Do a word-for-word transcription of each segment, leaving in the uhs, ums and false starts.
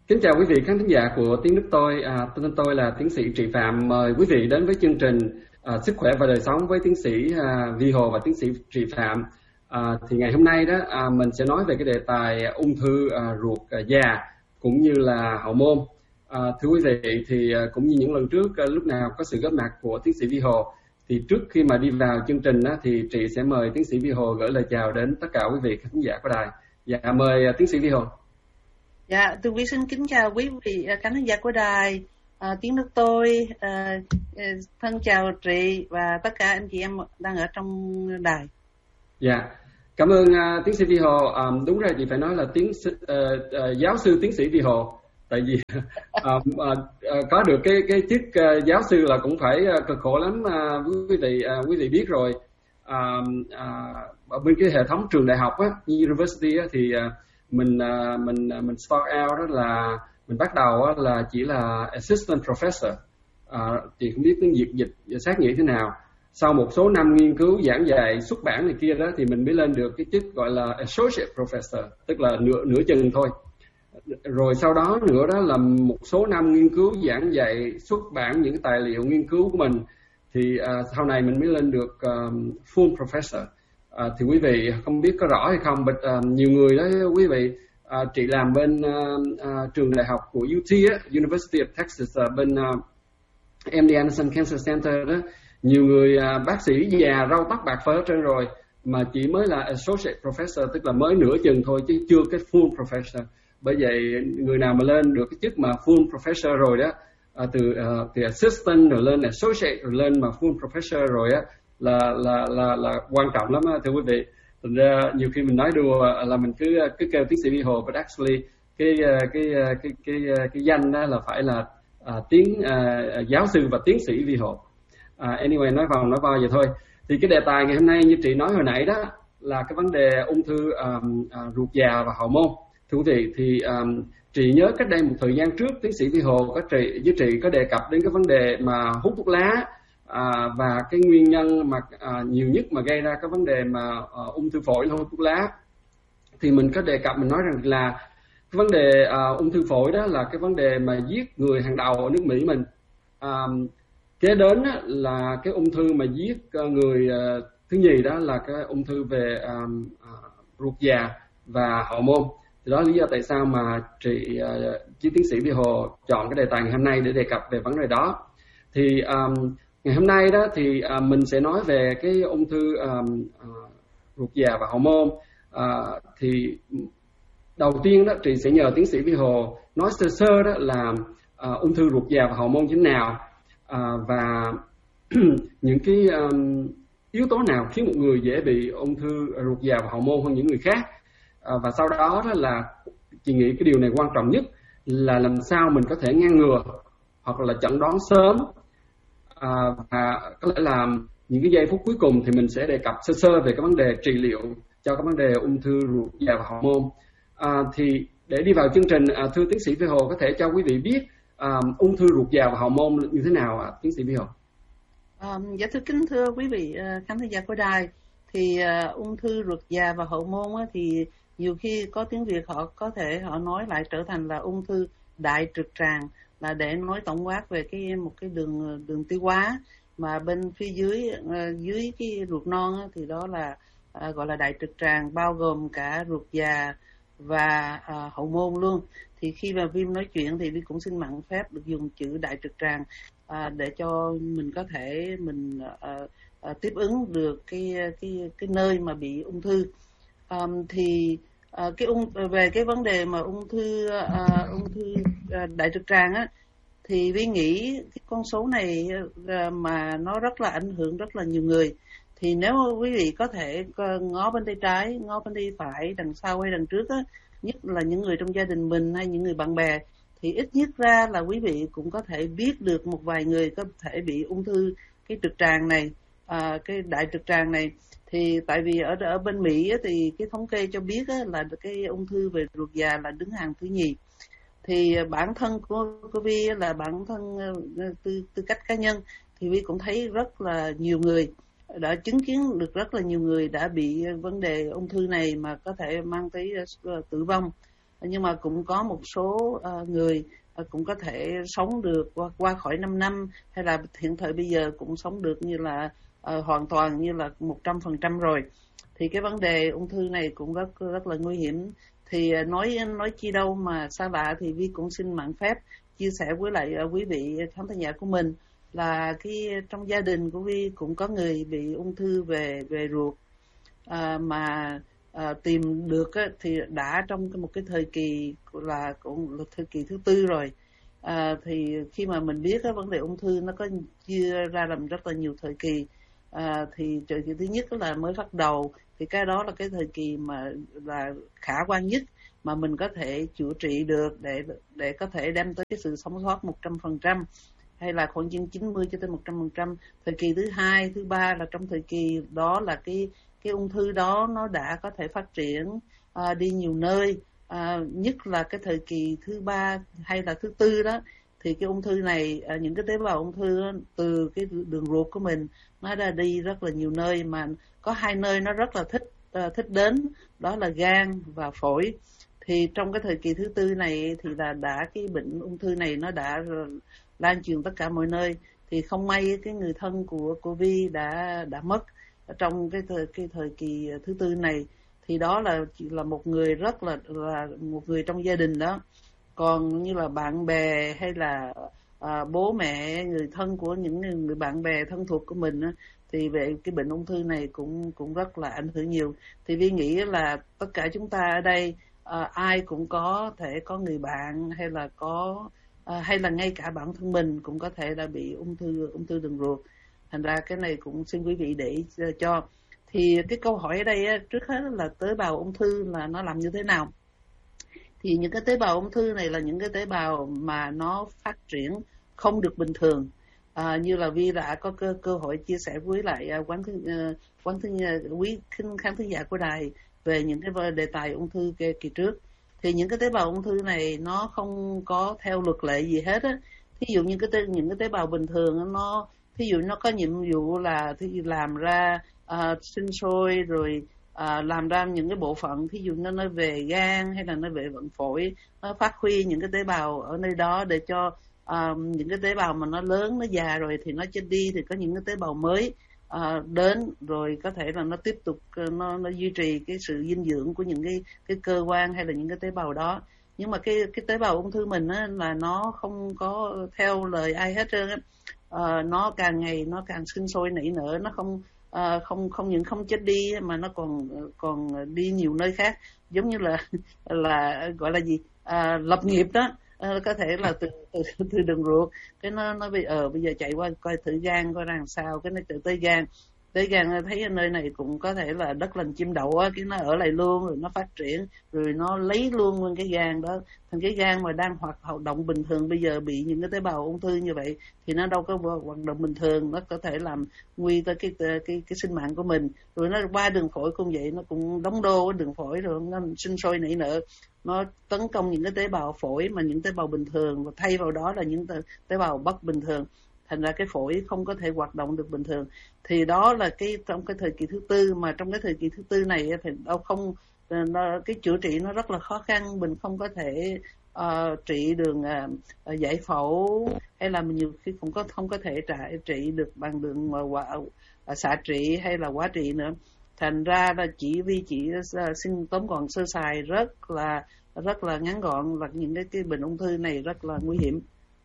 Kính chào quý vị khán thính giả của Tiếng Nước Tôi. À, tên tôi là tiến sĩ Trị Phạm. Mời quý vị đến với chương trình à, Sức khỏe và đời sống với tiến sĩ à, Vi Hồ và tiến sĩ Trị Phạm. À, thì ngày hôm nay đó à, mình sẽ nói về cái đề tài ung thư à, ruột à, già cũng như là hậu môn. À, thưa quý vị, thì à, cũng như những lần trước, à, lúc nào có sự góp mặt của tiến sĩ Vi Hồ, thì trước khi mà đi vào chương trình đó, thì Trị sẽ mời tiến sĩ Vi Hồ gửi lời chào đến tất cả quý vị khán thính giả của đài. Dạ, mời à, tiến sĩ Vi Hồ. Dạ, Tường Vi xin kính chào quý vị khán thính giả của đài à, Tiếng Nước Tôi, à, thân chào Trị và tất cả anh chị em đang ở trong đài. Dạ, cảm ơn uh, tiến sĩ Vi Hồ. Um, đúng ra chị phải nói là tiến uh, uh, giáo sư tiến sĩ Vi Hồ, tại vì uh, uh, uh, có được cái cái chức uh, giáo sư là cũng phải uh, cực khổ lắm, uh, quý vị uh, quý vị biết rồi. Uh, uh, ở bên cái hệ thống trường đại học á, university á, thì uh, mình uh, mình uh, mình start out đó là mình bắt đầu uh, là chỉ là assistant professor. Uh, chị không biết tiếng Việt dịch sát nghĩa thế nào. Sau một số năm nghiên cứu giảng dạy xuất bản này kia đó thì mình mới lên được cái chức gọi là associate professor, tức là nửa nửa chừng thôi. Rồi sau đó nữa đó là một số năm nghiên cứu giảng dạy xuất bản những tài liệu nghiên cứu của mình, thì uh, sau này mình mới lên được um, full professor. Uh, thì quý vị không biết có rõ hay không, but uh, nhiều người đó quý vị, uh, chị làm bên uh, uh, trường đại học của u tê á, University of Texas, uh, bên uh, em đê Anderson Cancer Center đó, nhiều người uh, bác sĩ già râu tóc bạc phơ trên rồi mà chỉ mới là associate professor, tức là mới nửa chừng thôi chứ chưa cái full professor. Bởi vậy người nào mà lên được cái chức mà full professor rồi đó, uh, từ uh, từ assistant rồi lên associate rồi lên mà full professor rồi á, là là là là quan trọng lắm á, thưa quý vị. Thành ra nhiều khi mình nói đùa là mình cứ cứ kêu tiến sĩ Vi Hồ, but actually cái cái cái cái cái, cái danh đó là phải là uh, tiếng uh, giáo sư và tiến sĩ Vi Hồ. Uh, anyway, nói vòng nói vo vậy thôi. Thì cái đề tài ngày hôm nay như chị nói hồi nãy đó là cái vấn đề ung thư um, uh, ruột già và hậu môn. Thưa quý vị, thì um, chị nhớ cách đây một thời gian trước tiến sĩ Vi Hồ có chị với chị có đề cập đến cái vấn đề mà hút thuốc lá. À, và cái nguyên nhân mà à, nhiều nhất mà gây ra cái vấn đề mà à, ung thư phổi là hút thuốc lá, thì mình có đề cập, mình nói rằng là cái vấn đề à, ung thư phổi đó là cái vấn đề mà giết người hàng đầu ở nước Mỹ mình. À, kế đến á, là cái ung thư mà giết người à, thứ nhì đó là cái ung thư về à, à, ruột già và hậu môn. Thì đó là lý do tại sao mà chị à, chị tiến sĩ Vi Hồ chọn cái đề tài ngày hôm nay để đề cập về vấn đề đó. Thì um, ngày hôm nay đó thì uh, mình sẽ nói về cái ung thư um, uh, ruột già và hậu môn. Uh, thì đầu tiên đó chị sẽ nhờ tiến sĩ Vi Hồ nói sơ sơ đó là uh, ung thư ruột già và hậu môn như thế nào, uh, và những cái um, yếu tố nào khiến một người dễ bị ung thư ruột già và hậu môn hơn những người khác. Uh, và sau đó đó là chị nghĩ cái điều này quan trọng nhất là làm sao mình có thể ngăn ngừa hoặc là chẩn đoán sớm. À, và có lẽ là những cái giây phút cuối cùng thì mình sẽ đề cập sơ sơ về cái vấn đề trị liệu cho cái vấn đề ung thư ruột già và hậu môn. À, thì để đi vào chương trình, à, thưa tiến sĩ Vi Hồ có thể cho quý vị biết à, ung thư ruột già và hậu môn như thế nào ạ, à, tiến sĩ Vi Hồ? À, dạ thưa kính thưa quý vị khán thính giả của đài, thì uh, ung thư ruột già và hậu môn á, thì nhiều khi có tiếng Việt họ có thể họ nói lại trở thành là ung thư đại trực tràng, là để nói tổng quát về cái một cái đường đường tiêu hóa mà bên phía dưới uh, dưới cái ruột non á, thì đó là uh, gọi là đại trực tràng, bao gồm cả ruột già và uh, hậu môn luôn. Thì khi mà Vim nói chuyện thì Vi cũng xin mạn phép được dùng chữ đại trực tràng uh, để cho mình có thể mình uh, uh, tiếp ứng được cái cái cái nơi mà bị ung thư. Um, thì uh, cái ung về cái vấn đề mà ung thư uh, ung thư uh, đại trực tràng á, thì Vi nghĩ cái con số này uh, mà nó rất là ảnh hưởng rất là nhiều người. Thì nếu quý vị có thể ngó bên tay trái, ngó bên tay phải, đằng sau hay đằng trước á, nhất là những người trong gia đình mình hay những người bạn bè, thì ít nhất ra là quý vị cũng có thể biết được một vài người có thể bị ung thư cái trực tràng này, à, cái đại trực tràng này. Thì tại vì ở ở bên Mỹ á, thì cái thống kê cho biết á, là cái ung thư về ruột già là đứng hàng thứ nhì. Thì bản thân của, của Vi là bản thân tư, tư cách cá nhân thì Vi cũng thấy rất là nhiều người, đã chứng kiến được rất là nhiều người đã bị vấn đề ung thư này mà có thể mang tới tử vong. nhưng mà cũng có một số uh, người uh, cũng có thể sống được qua, qua khỏi năm năm, hay là hiện thời bây giờ cũng sống được như là uh, hoàn toàn như là một trăm phần trăm rồi. Thì cái vấn đề ung thư này cũng rất rất là nguy hiểm. Thì uh, nói nói chi đâu mà xa lạ, thì Vi cũng xin mạn phép chia sẻ với lại uh, quý vị khán thính giả của mình là cái trong gia đình của Vi cũng có người bị ung thư về về ruột, uh, mà À, tìm được á, thì đã trong một cái thời kỳ là cũng là thời kỳ thứ tư rồi. À, thì khi mà mình biết á, vấn đề ung thư nó có chia ra làm rất là nhiều thời kỳ. À, thì thời kỳ thứ nhất là mới bắt đầu, thì cái đó là cái thời kỳ mà là khả quan nhất mà mình có thể chữa trị được để để có thể đem tới cái sự sống sót một trăm phần trăm, hay là khoảng chừng chín mươi cho tới một trăm phần trăm. Thời kỳ thứ hai, thứ ba là trong thời kỳ đó là cái cái ung thư đó nó đã có thể phát triển à, đi nhiều nơi, à, nhất là cái thời kỳ thứ ba hay là thứ tư đó, thì cái ung thư này, à, những cái tế bào ung thư đó, từ cái đường ruột của mình nó đã đi rất là nhiều nơi, mà có hai nơi nó rất là thích à, thích đến, đó là gan và phổi. Thì trong cái thời kỳ thứ tư này thì là đã cái bệnh ung thư này nó đã lan truyền tất cả mọi nơi. Thì không may cái người thân của cô Vi đã đã mất trong cái thời cái thời kỳ thứ tư này. Thì đó là chỉ là một người rất là là một người trong gia đình đó. Còn như là bạn bè hay là à, bố mẹ, người thân của những người, người bạn bè thân thuộc của mình á, thì về cái bệnh ung thư này cũng cũng rất là ảnh hưởng nhiều. Thì Vi nghĩ là tất cả chúng ta ở đây à, ai cũng có thể có người bạn, hay là có à, hay là ngay cả bản thân mình cũng có thể là bị ung thư ung thư đường ruột. Thành ra cái này cũng xin quý vị để cho. Thì cái câu hỏi ở đây á, trước hết là tế bào ung thư là nó làm như thế nào. Thì những cái tế bào ung thư này là những cái tế bào mà nó phát triển không được bình thường. À, như là Vi đã có cơ, cơ hội chia sẻ với lại uh, quán thư, uh, quán thư, uh, quý khán thính giả của đài về những cái đề tài ung thư kỳ, kỳ trước. Thì những cái tế bào ung thư này nó không có theo luật lệ gì hết á. Thí dụ như cái tế, những cái tế bào bình thường nó, thí dụ nó có nhiệm vụ là thí làm ra uh, sinh sôi rồi À, làm ra những cái bộ phận, thí dụ nó nói về gan hay là nói về vận phổi, nó phát huy những cái tế bào ở nơi đó để cho uh, những cái tế bào mà nó lớn, nó già rồi thì nó chết đi, thì có những cái tế bào mới uh, đến rồi có thể là nó tiếp tục uh, nó nó duy trì cái sự dinh dưỡng của những cái cái cơ quan hay là những cái tế bào đó. Nhưng mà cái cái tế bào ung thư mình á, là nó không có theo lời ai hết trơn á. Uh, nó càng ngày nó càng sinh sôi nảy nở, nó không À, không không những không chết đi mà nó còn còn đi nhiều nơi khác, giống như là là gọi là gì à, lập nghiệp đó. À, có thể là từ từ, từ đường ruột cái nó nó bây ờ bây giờ chạy qua coi thử gan coi làm sao, cái nó tự tới gan tới gan thấy ở nơi này cũng có thể là đất lành chim đậu á, cái nó ở lại luôn, rồi nó phát triển rồi nó lấy luôn luôn cái gan đó. Thành cái gan mà đang hoạt hoạt động bình thường bây giờ bị những cái tế bào ung thư như vậy thì nó đâu có hoạt động bình thường, nó có thể làm nguy tới cái cái cái, cái sinh mạng của mình. Rồi nó qua đường phổi cũng vậy, nó cũng đóng đô ở đường phổi rồi nó sinh sôi nảy nở, nó tấn công những cái tế bào phổi mà những tế bào bình thường, và thay vào đó là những tế bào bất bình thường. Thành ra cái phổi không có thể hoạt động được bình thường. Thì đó là cái trong cái thời kỳ thứ tư, mà trong cái thời kỳ thứ tư này thì đâu không nó, cái chữa trị nó rất là khó khăn, mình không có thể uh, trị đường uh, giải phẫu, hay là mình nhiều khi cũng có không có thể trả, trị được bằng đường uh, uh, xạ trị hay là hóa trị nữa. Thành ra là chỉ vì chỉ uh, xin tóm gọn sơ sài rất là rất là ngắn gọn là những cái cái bệnh ung thư này rất là nguy hiểm.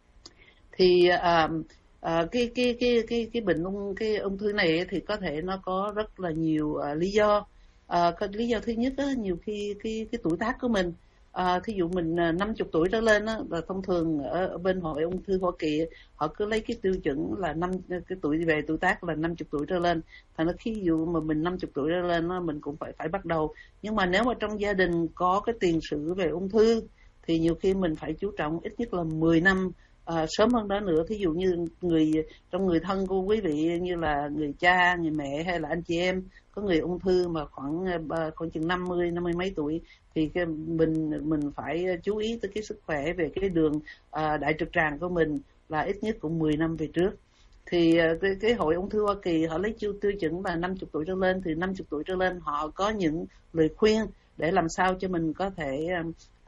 Thì uh, À, cái cái cái cái cái bệnh ung cái ung thư này thì có thể nó có rất là nhiều uh, lý do. À, cái lý do thứ nhất á, nhiều khi cái cái tuổi tác của mình, à, thí dụ mình năm chục tuổi trở lên á, là thông thường ở, ở bên hội ung thư Hoa Kỳ họ cứ lấy cái tiêu chuẩn là năm cái tuổi về tuổi tác là năm chục tuổi trở lên. Thành ra khi dụ mà mình năm chục tuổi trở lên á, mình cũng phải phải bắt đầu. Nhưng mà nếu mà trong gia đình có cái tiền sử về ung thư thì nhiều khi mình phải chú trọng ít nhất là mười năm. À, sớm hơn đó nữa. Thí dụ như người trong người thân của quý vị, như là người cha, người mẹ hay là anh chị em có người ung thư mà khoảng khoảng chừng năm mươi, năm mươi mấy tuổi thì cái mình mình phải chú ý tới cái sức khỏe về cái đường à, đại trực tràng của mình là ít nhất cũng mười năm về trước. Thì cái, cái hội ung thư Hoa Kỳ họ lấy tiêu tiêu chuẩn là năm mươi tuổi trở lên, thì năm mươi tuổi trở lên họ có những lời khuyên để làm sao cho mình có thể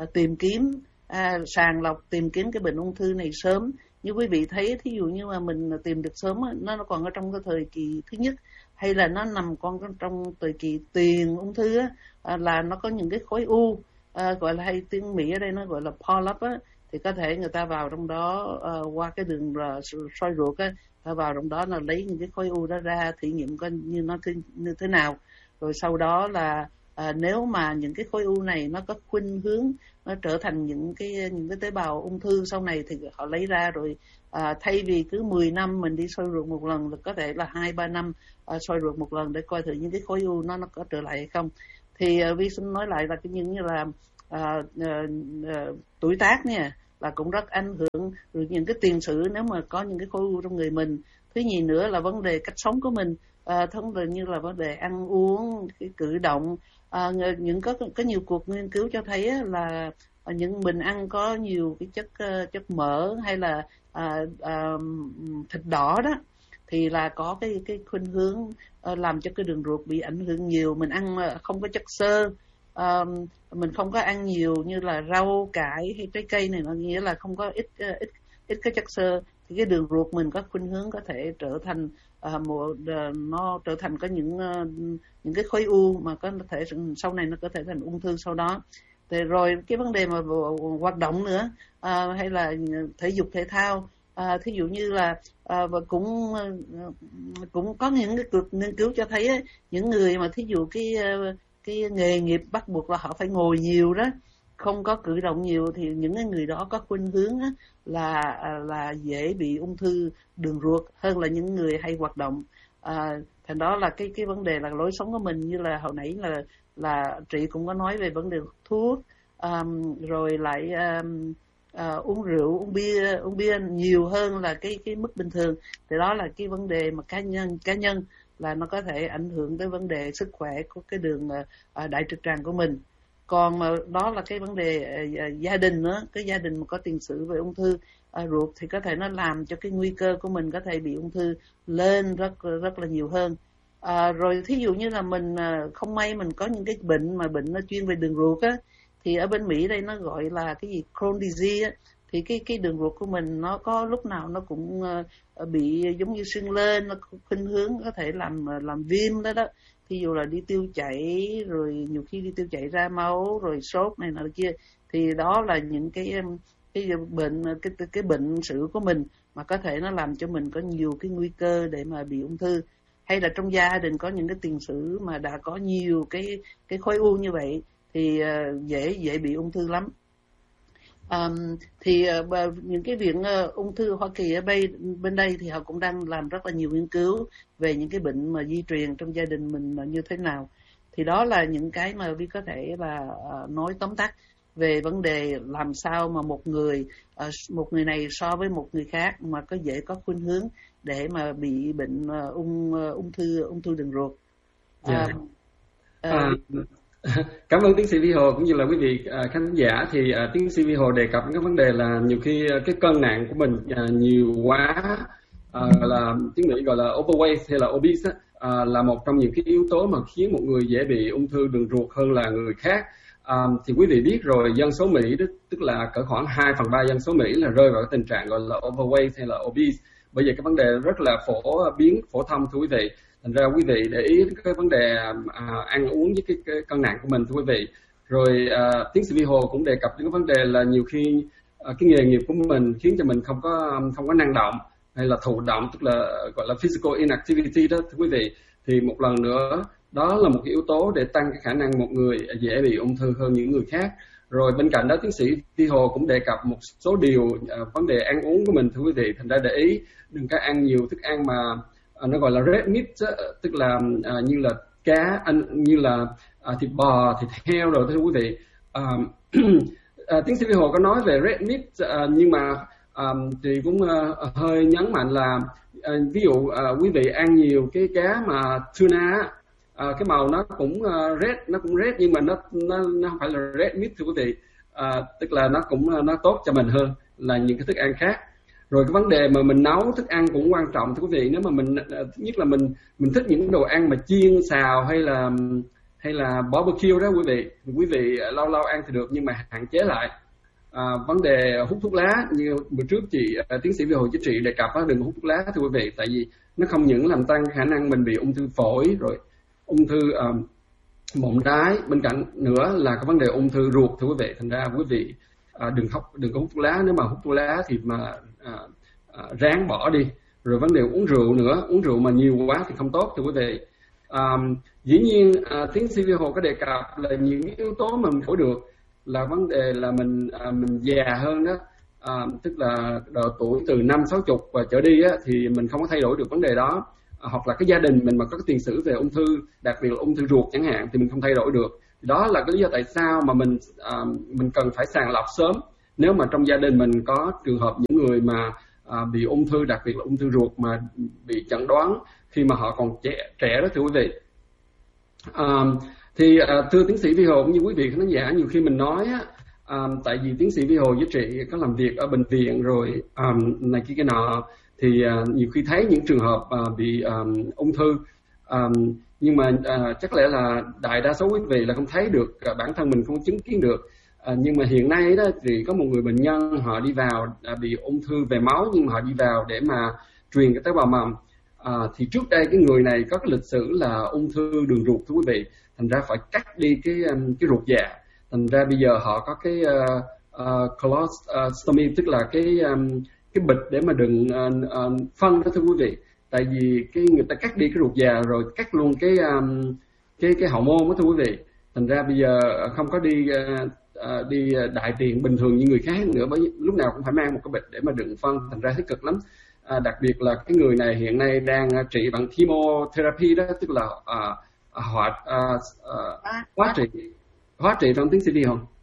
uh, tìm kiếm uh, sàng lọc tìm kiếm cái bệnh ung thư này sớm. Như quý vị thấy, thí dụ như mà mình tìm được sớm, nó còn ở trong cái thời kỳ thứ nhất, hay là nó nằm còn trong thời kỳ tiền ung thư á, là nó có những cái khối u, à, gọi là, hay tiếng Mỹ ở đây nó gọi là polyp á, thì có thể người ta vào trong đó uh, qua cái đường uh, soi ruột á, ta vào trong đó là lấy những cái khối u đó ra thí nghiệm coi như nó thế, như thế nào. Rồi sau đó là à, nếu mà những cái khối u này nó có khuynh hướng nó trở thành những cái những cái tế bào ung thư sau này thì họ lấy ra rồi, à, thay vì cứ mười năm mình đi soi ruột một lần, có thể là hai ba năm à, soi ruột một lần để coi thử những cái khối u nó nó có trở lại hay không. Thì à, Vi xin nói lại là cái những như là à, à, à, tuổi tác nha, là cũng rất ảnh hưởng, rồi những cái tiền sử nếu mà có những cái khối u trong người mình. Thứ nhì nữa là vấn đề cách sống của mình, à, thông thường như là vấn đề ăn uống, cái cử động. À, những có có nhiều cuộc nghiên cứu cho thấy là những mình ăn có nhiều cái chất chất mỡ hay là à, à, thịt đỏ đó thì là có cái cái khuynh hướng à, làm cho cái đường ruột bị ảnh hưởng nhiều. Mình ăn không có chất xơ, à, mình không có ăn nhiều như là rau cải hay trái cây này, nó nghĩa là không có ít ít ít cái chất xơ, thì cái đường ruột mình có khuynh hướng có thể trở thành uh, một uh, nó trở thành có những uh, những cái khối u mà có thể sau này nó có thể thành ung thư sau đó. Thì rồi cái vấn đề mà hoạt động nữa, uh, hay là thể dục thể thao, uh, thí dụ như là uh, và cũng uh, cũng có những cái cuộc nghiên cứu cho thấy ấy, những người mà thí dụ cái uh, cái nghề nghiệp bắt buộc là họ phải ngồi nhiều đó, không có cử động nhiều, thì những cái người đó có khuynh hướng á, là là dễ bị ung thư đường ruột hơn là những người hay hoạt động. À, thành đó là cái cái vấn đề là lối sống của mình, như là hồi nãy là là chị cũng có nói về vấn đề thuốc, um, rồi lại um, uh, uống rượu, uống bia, uống bia nhiều hơn là cái cái mức bình thường. Thì đó là cái vấn đề mà cá nhân cá nhân là nó có thể ảnh hưởng tới vấn đề sức khỏe của cái đường uh, đại trực tràng của mình. Còn đó là cái vấn đề uh, gia đình nữa, cái gia đình mà có tiền sử về ung thư uh, ruột thì có thể nó làm cho cái nguy cơ của mình có thể bị ung thư lên rất rất là nhiều hơn. Uh, rồi thí dụ như là mình uh, không may mình có những cái bệnh mà bệnh nó chuyên về đường ruột á, thì ở bên Mỹ đây nó gọi là cái gì Crohn disease á, thì cái cái đường ruột của mình nó có lúc nào nó cũng uh, bị giống như sưng lên, nó khuynh hướng có thể làm làm viêm đó đó. Ví dụ là đi tiêu chảy, rồi nhiều khi đi tiêu chảy ra máu, rồi sốt này nọ kia, thì đó là những cái cái bệnh cái cái bệnh sử của mình mà có thể nó làm cho mình có nhiều cái nguy cơ để mà bị ung thư. Hay là trong gia đình có những cái tiền sử mà đã có nhiều cái cái khối u như vậy thì uh, dễ dễ bị ung thư lắm. Um, thì uh, những cái viện uh, ung thư Hoa Kỳ ở bên, bên đây thì họ cũng đang làm rất là nhiều nghiên cứu về những cái bệnh mà di truyền trong gia đình mình là như thế nào. Thì đó là những cái mà Vi có thể là uh, nói tóm tắt về vấn đề làm sao mà một người uh, một người này so với một người khác mà có dễ có khuynh hướng để mà bị bệnh uh, ung uh, ung thư ung thư đường ruột. Yeah. Uh, uh, uh, Cảm ơn tiến sĩ Vi Hồ cũng như là quý vị uh, khán giả. Thì uh, tiến sĩ Vi Hồ đề cập những cái vấn đề là nhiều khi uh, cái cân nặng của mình uh, nhiều quá, uh, là tiếng Mỹ gọi là overweight hay là obese uh, là một trong những cái yếu tố mà khiến một người dễ bị ung thư đường ruột hơn là người khác. Um, thì quý vị biết rồi, dân số Mỹ đó, tức là cỡ khoảng hai phần ba dân số Mỹ là rơi vào cái tình trạng gọi là overweight hay là obese. Bởi vì cái vấn đề rất là phổ biến, phổ thông thưa quý vị. Thành ra quý vị để ý cái vấn đề à, ăn uống với cái, cái cân nặng của mình thưa quý vị. Rồi à, tiến sĩ Vi Hồ cũng đề cập đến cái vấn đề là nhiều khi à, cái nghề nghiệp của mình khiến cho mình không có không có năng động hay là thụ động, tức là gọi là physical inactivity đó thưa quý vị. Thì một lần nữa đó là một cái yếu tố để tăng cái khả năng một người dễ bị ung thư hơn những người khác. Rồi bên cạnh đó tiến sĩ Vi Hồ cũng đề cập một số điều à, vấn đề ăn uống của mình thưa quý vị. Thành ra để ý đừng có ăn nhiều thức ăn mà à, nó gọi là red meat, tức là à, như là cá, ăn như là à, thịt bò, thịt heo rồi thưa quý vị. À, à, tiến sĩ Vi Hồ có nói về red meat, à, nhưng mà à, thì cũng à, hơi nhấn mạnh là à, ví dụ à, quý vị ăn nhiều cái cá mà tuna, à, cái màu nó cũng uh, red, nó cũng red nhưng mà nó nó nó không phải là red meat thưa quý vị, à, tức là nó cũng nó tốt cho mình hơn là những cái thức ăn khác. Rồi cái vấn đề mà mình nấu thức ăn cũng quan trọng thưa quý vị. Nếu mà mình, thứ nhất là mình mình thích những đồ ăn mà chiên xào hay là hay là barbecue đó quý vị. Quý vị lâu lâu ăn thì được nhưng mà hạn chế lại. À, vấn đề hút thuốc lá như bữa trước chị à, tiến sĩ Vi Hồ Chí Trị đề cập đó, đừng hút thuốc lá thưa quý vị, tại vì nó không những làm tăng khả năng mình bị ung thư phổi rồi ung thư um, mộng đái, bên cạnh nữa là cái vấn đề ung thư ruột thưa quý vị. Thành ra quý vị à, đừng hút đừng có hút thuốc lá, nếu mà hút thuốc lá thì mà à, à, ráng bỏ đi. Rồi vấn đề uống rượu nữa, uống rượu mà nhiều quá thì không tốt thưa quý vị. À, dĩ nhiên à, tiến sĩ Vi Hồ có đề cập là những yếu tố mà mình có được là vấn đề là mình à, mình già hơn đó, à, tức là độ tuổi từ năm sáu chục và trở đi á, thì mình không có thay đổi được vấn đề đó. À, hoặc là cái gia đình mình mà có cái tiền sử về ung thư, đặc biệt là ung thư ruột chẳng hạn, thì mình không thay đổi được. Đó là cái lý do tại sao mà mình à, mình cần phải sàng lọc sớm. Nếu mà trong gia đình mình có trường hợp những người mà à, bị ung thư, đặc biệt là ung thư ruột mà bị chẩn đoán khi mà họ còn trẻ trẻ đó thưa quý vị. À, thì à, thưa tiến sĩ Vi Hồ cũng như quý vị khán giả, nhiều khi mình nói á, à, tại vì tiến sĩ Vi Hồ với chị có làm việc ở bệnh viện rồi à, này kia cái nọ, thì à, nhiều khi thấy những trường hợp à, bị à, ung thư, à, nhưng mà à, chắc lẽ là đại đa số quý vị là không thấy được, à, bản thân mình không chứng kiến được. À, nhưng mà hiện nay đó thì có một người bệnh nhân họ đi vào à, bị ung thư về máu, nhưng mà họ đi vào để mà truyền cái tế bào mầm. À, thì trước đây cái người này có cái lịch sử là ung thư đường ruột thưa quý vị, thành ra phải cắt đi cái cái ruột già. Thành ra bây giờ họ có cái uh, uh, colostomy, tức là cái um, cái bịch để mà đựng uh, uh, phân đó thưa quý vị. Tại vì cái người ta cắt đi cái ruột già rồi cắt luôn cái um, cái cái hậu môn đó thưa quý vị. Thành ra bây giờ không có đi uh, uh, đi đại tiện bình thường như người khác nữa, bởi lúc nào cũng phải mang một cái bịch để mà đựng phân, thành ra thấy cực lắm. À, đặc biệt là cái người này hiện nay đang trị bằng chemotherapy đó, tức là uh, hóa uh, uh, hóa trị hóa trị trong tiếng xê đê không?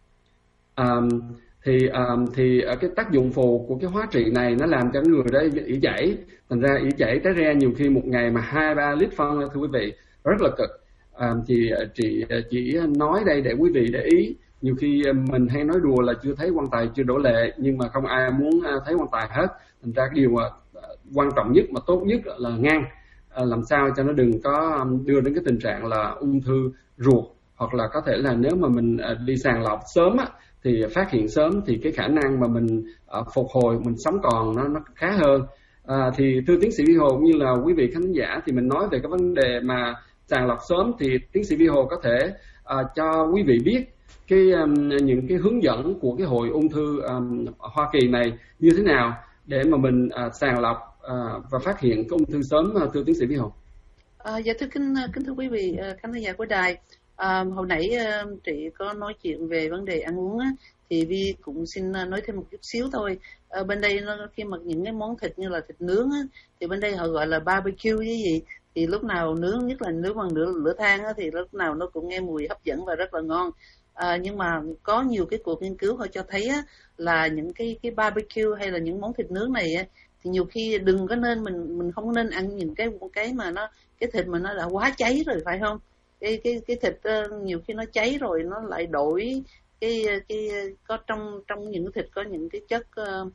Um, thì um, thì uh, cái tác dụng phụ của cái hóa trị này nó làm cho người đó ỉ chảy, thành ra ỉ chảy té ra nhiều khi một ngày mà hai ba lít phân thưa quý vị, rất là cực. Um, thì uh, chị uh, chỉ nói đây để quý vị để ý, nhiều khi uh, mình hay nói đùa là chưa thấy quan tài chưa đổ lệ, nhưng mà không ai muốn uh, thấy quan tài hết. Thành ra cái điều uh, quan trọng nhất mà tốt nhất là ngăn, uh, làm sao cho nó đừng có đưa đến cái tình trạng là ung thư ruột, hoặc là có thể là nếu mà mình uh, đi sàng lọc sớm á, thì phát hiện sớm thì cái khả năng mà mình uh, phục hồi, mình sống còn nó nó khá hơn. À, thì thưa tiến sĩ Vi Hồ cũng như là quý vị khán giả, thì mình nói về cái vấn đề mà sàng lọc sớm, thì tiến sĩ Vi Hồ có thể uh, cho quý vị biết cái um, những cái hướng dẫn của cái hội ung thư um, Hoa Kỳ này như thế nào để mà mình uh, sàng lọc uh, và phát hiện cái ung thư sớm, uh, thưa tiến sĩ Vi Hồ. À, dạ thưa kính kính thưa quý vị khán giả của đài, à, hồi nãy uh, chị có nói chuyện về vấn đề ăn uống á, thì Vi cũng xin nói thêm một chút xíu thôi. Ở bên đây nó khi mà những cái món thịt như là thịt nướng á, thì bên đây họ gọi là barbecue cái gì, thì lúc nào nướng, nhất là nướng bằng lửa lửa than á, thì lúc nào nó cũng nghe mùi hấp dẫn và rất là ngon. À, nhưng mà có nhiều cái cuộc nghiên cứu họ cho thấy á, là những cái cái barbecue hay là những món thịt nướng này á, thì nhiều khi đừng có nên mình mình không nên ăn những cái cái mà nó cái thịt mà nó đã quá cháy rồi, phải không? Cái cái cái thịt uh, nhiều khi nó cháy rồi nó lại đổi cái cái có trong trong những cái thịt có những cái chất uh,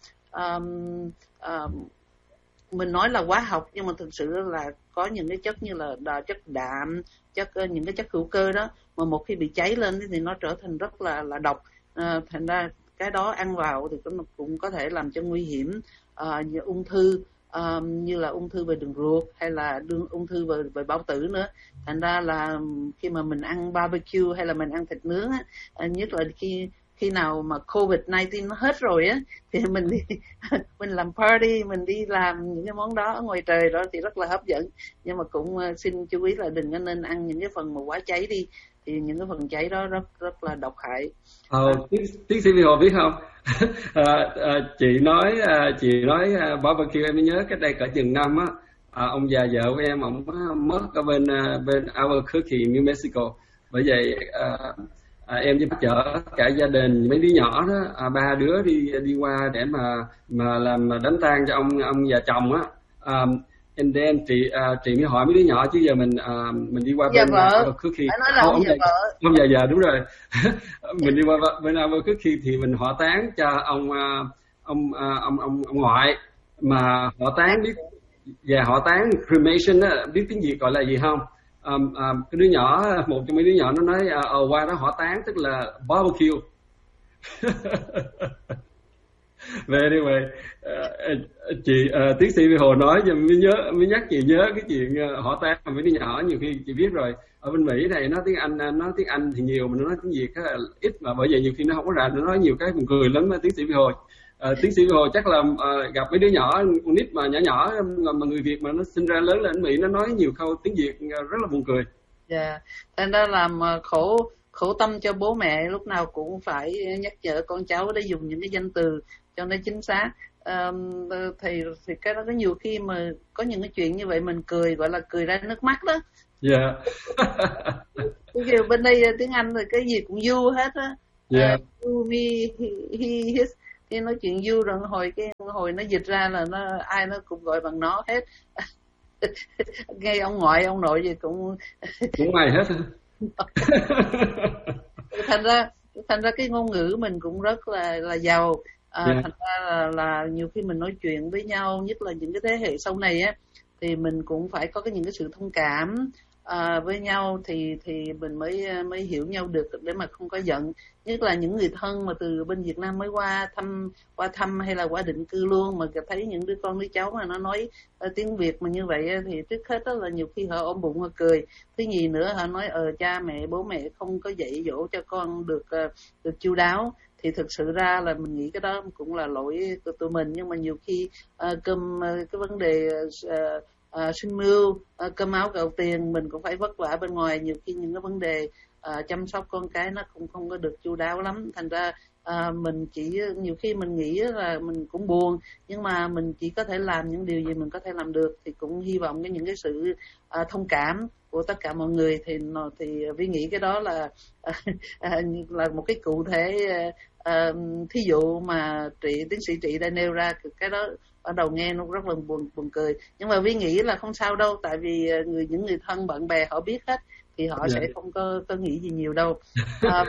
um, uh, mình nói là hóa học, nhưng mà thực sự là có những cái chất như là đà, chất đạm, chất uh, những cái chất hữu cơ đó, mà một khi bị cháy lên thì nó trở thành rất là là độc. Uh, thành ra cái đó ăn vào thì cũng cũng có thể làm cho nguy hiểm uh, như ung thư, uh, như là ung thư về đường ruột hay là đường, ung thư về, về bao tử nữa. Thành ra là khi mà mình ăn barbecue hay là mình ăn thịt nướng á, uh, nhất là khi khi nào mà covid mười chín nó hết rồi á, thì mình đi mình làm party, mình đi làm những cái món đó ở ngoài trời đó thì rất là hấp dẫn. Nhưng mà cũng uh, xin chú ý là đừng có nên ăn những cái phần mà quá cháy đi, thì những cái phần cháy đó rất rất là độc hại. Ờ, tiến, tiến sĩ Vi Hồ biết không? à, à, chị nói à, chị nói à, barbecue em mới nhớ cách đây cỡ chừng năm á, à, ông già vợ của em ông mất ở bên à, bên Albuquerque, New Mexico. Bởi vậy à, à, em với chở cả gia đình mấy đứa nhỏ đó, à, ba đứa đi đi qua để mà mà làm đánh tang cho ông ông già chồng á. À, and then chị uh, chị mới hỏi mấy đứa nhỏ chứ giờ mình uh, mình đi qua dạ bên Albuquerque, nói là ông, ông già vợ, ông già già đúng rồi. Mình đi qua bên Albuquerque thì mình hỏa táng cho ông uh, ông, uh, ông ông ông ngoại, mà hỏa táng biết, và hỏa táng cremation á, biết tiếng Việt gọi là gì không? um, um, cái đứa nhỏ, một trong mấy đứa nhỏ nó nói uh, ờ qua đó hỏa táng tức là barbecue. Về đi về uh, chị uh, tiến sĩ Việt Hồ nói cho mới nhớ mới nhắc chị nhớ cái chuyện uh, hỏa táng mấy đứa nhỏ. Nhiều khi chị biết rồi, ở bên Mỹ này nói tiếng Anh, nói tiếng Anh thì nhiều mà nó nói tiếng Việt rất là ít, mà bởi vậy nhiều khi nó không có rành, nó nói nhiều cái buồn cười lắm. Tiến sĩ Việt Hồ, uh, tiến sĩ Việt Hồ chắc là uh, gặp mấy đứa nhỏ con nít mà nhỏ nhỏ mà người Việt mà nó sinh ra lớn lên Mỹ, nó nói nhiều câu tiếng Việt rất là buồn cười. Dạ, yeah. Thành ra làm khổ khổ tâm cho bố mẹ, lúc nào cũng phải nhắc nhở con cháu để dùng những cái danh từ cho nó chính xác. Um, thì thì cái đó có nhiều khi mà có những cái chuyện như vậy mình cười, gọi là cười ra nước mắt đó. Dạ. Yeah. Bên đây tiếng Anh thì cái gì cũng you hết á. Dạ. Yeah. Uh, you, me, he, he, his. Cái nói chuyện you rồi hồi cái hồi nó dịch ra là nó ai nó cũng gọi bằng nó hết. Ngay ông ngoại ông nội gì cũng cũng mày hết. thành ra thành ra cái ngôn ngữ mình cũng rất là là giàu. À, yeah. Thành ra là, là nhiều khi mình nói chuyện với nhau, nhất là những cái thế hệ sau này á, thì mình cũng phải có cái những cái sự thông cảm à, với nhau thì thì mình mới mới hiểu nhau được để mà không có giận. Nhất là những người thân mà từ bên Việt Nam mới qua thăm qua thăm hay là qua định cư luôn, mà thấy những đứa con đứa cháu mà nó nói uh, tiếng Việt mà như vậy thì trước hết đó là nhiều khi họ ôm bụng họ cười. Thứ nhì nữa họ nói ờ cha mẹ bố mẹ không có dạy dỗ cho con được uh, được chu đáo. Thì thực sự ra là mình nghĩ cái đó cũng là lỗi của tụi mình, nhưng mà nhiều khi uh, cơm uh, cái vấn đề uh, uh, sinh mưu, uh, cơm áo gạo tiền mình cũng phải vất vả bên ngoài, nhiều khi những cái vấn đề uh, chăm sóc con cái nó cũng không có được chu đáo lắm. Thành ra uh, mình chỉ nhiều khi mình nghĩ là mình cũng buồn, nhưng mà mình chỉ có thể làm những điều gì mình có thể làm được, thì cũng hy vọng cái những cái sự uh, thông cảm của tất cả mọi người thì thì Vi nghĩ cái đó là uh, là một cái cụ thể uh, uh, thí dụ mà trị tiến sĩ Trị đã nêu ra. Cái đó ở đầu nghe nó rất là buồn buồn cười, nhưng mà Vi nghĩ là không sao đâu, tại vì người những người thân bạn bè họ biết hết thì họ yeah. sẽ không có có nghĩ gì nhiều đâu. À,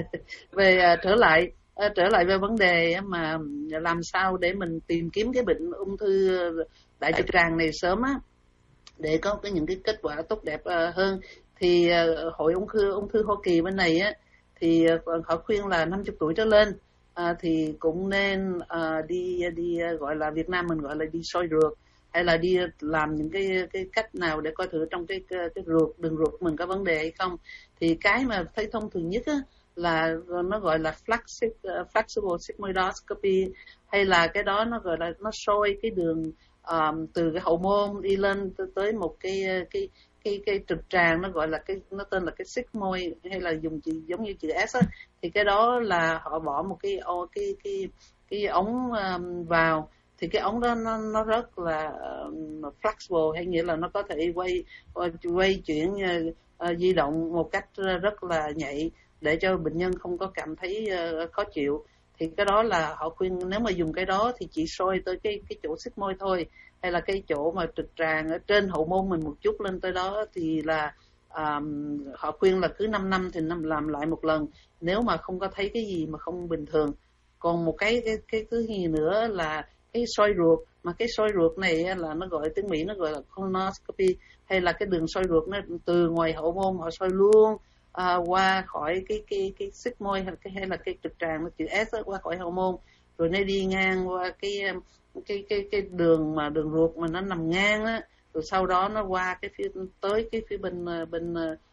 về uh, trở lại uh, trở lại về vấn đề mà làm sao để mình tìm kiếm cái bệnh ung thư đại trực tràng này sớm á, để có cái những cái kết quả tốt đẹp uh, hơn, thì uh, hội ung thư ung thư Hoa Kỳ bên này á thì uh, họ khuyên là năm mươi tuổi trở lên uh, thì cũng nên uh, đi đi uh, gọi là Việt Nam mình gọi là đi soi ruột, hay là đi làm những cái cái cách nào để coi thử trong cái cái, cái ruột đường ruột mình có vấn đề hay không. Thì cái mà thấy thông thường nhất á là nó gọi là flexible, flexible sigmoidoscopy, hay là cái đó nó gọi là nó soi cái đường um, từ cái hậu môn đi lên tới một cái cái cái cái trực tràng, nó gọi là cái nó tên là cái sigmoid, hay là dùng chữ giống như chữ S á, thì cái đó là họ bỏ một cái cái cái cái ống um, vào, thì cái ống đó nó nó rất là uh, flexible, hay nghĩa là nó có thể quay quay chuyển uh, uh, di động một cách rất là nhạy để cho bệnh nhân không có cảm thấy uh, khó chịu. Thì cái đó là họ khuyên nếu mà dùng cái đó thì chỉ soi tới cái cái chỗ sigmoid thôi, hay là cái chỗ mà trực tràng ở trên hậu môn mình một chút lên tới đó, thì là um, họ khuyên là cứ năm năm thì năm làm lại một lần nếu mà không có thấy cái gì mà không bình thường. Còn một cái cái cái thứ gì nữa là cái soi ruột, mà cái soi ruột này là nó gọi tiếng Mỹ nó gọi là colonoscopy, hay là cái đường soi ruột nó từ ngoài hậu môn họ soi luôn à, qua khỏi cái cái cái sigmoid hay, cái, hay là cái trực tràng nó chữ S đó, qua khỏi hậu môn, rồi nó đi ngang qua cái cái cái cái đường mà đường ruột mà nó nằm ngang á, rồi sau đó nó qua cái phía tới cái phía bên bên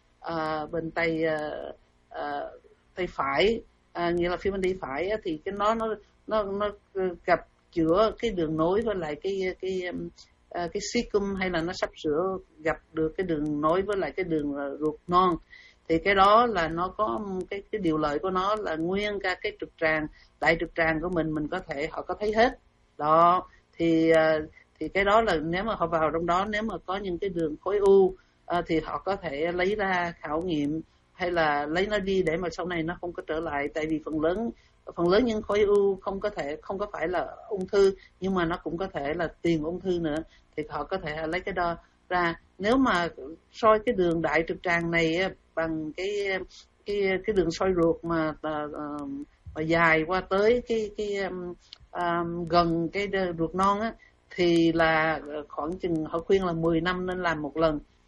uh, bên tay uh, uh, tay phải, uh, nghĩa là phía bên tay phải á, thì cái nó nó nó nó gặp giữa cái đường nối với lại cái cái um, uh, cái cecum, hay là nó sắp sửa gặp được cái đường nối với lại cái đường uh, ruột non. Thì cái đó là nó có cái cái điều lợi của nó là nguyên cả cái trực tràng đại trực tràng của mình mình có thể họ có thấy hết đó. Thì thì cái đó là nếu mà họ vào trong đó, nếu mà có những cái đường khối u thì họ có thể lấy ra khảo nghiệm, hay là lấy nó đi để mà sau này nó không có trở lại. Tại vì phần lớn phần lớn những khối u không có thể không có phải là ung thư, nhưng mà nó cũng có thể là tiền ung thư nữa, thì họ có thể lấy cái đó ra. Nếu mà soi cái đường đại trực tràng này bằng cái cái cái đường soi ruột mà uh, mà dài qua tới cái cái um, um, gần cái ruột non á, thì là khoảng chừng họ khuyên là mười năm nên làm một lần.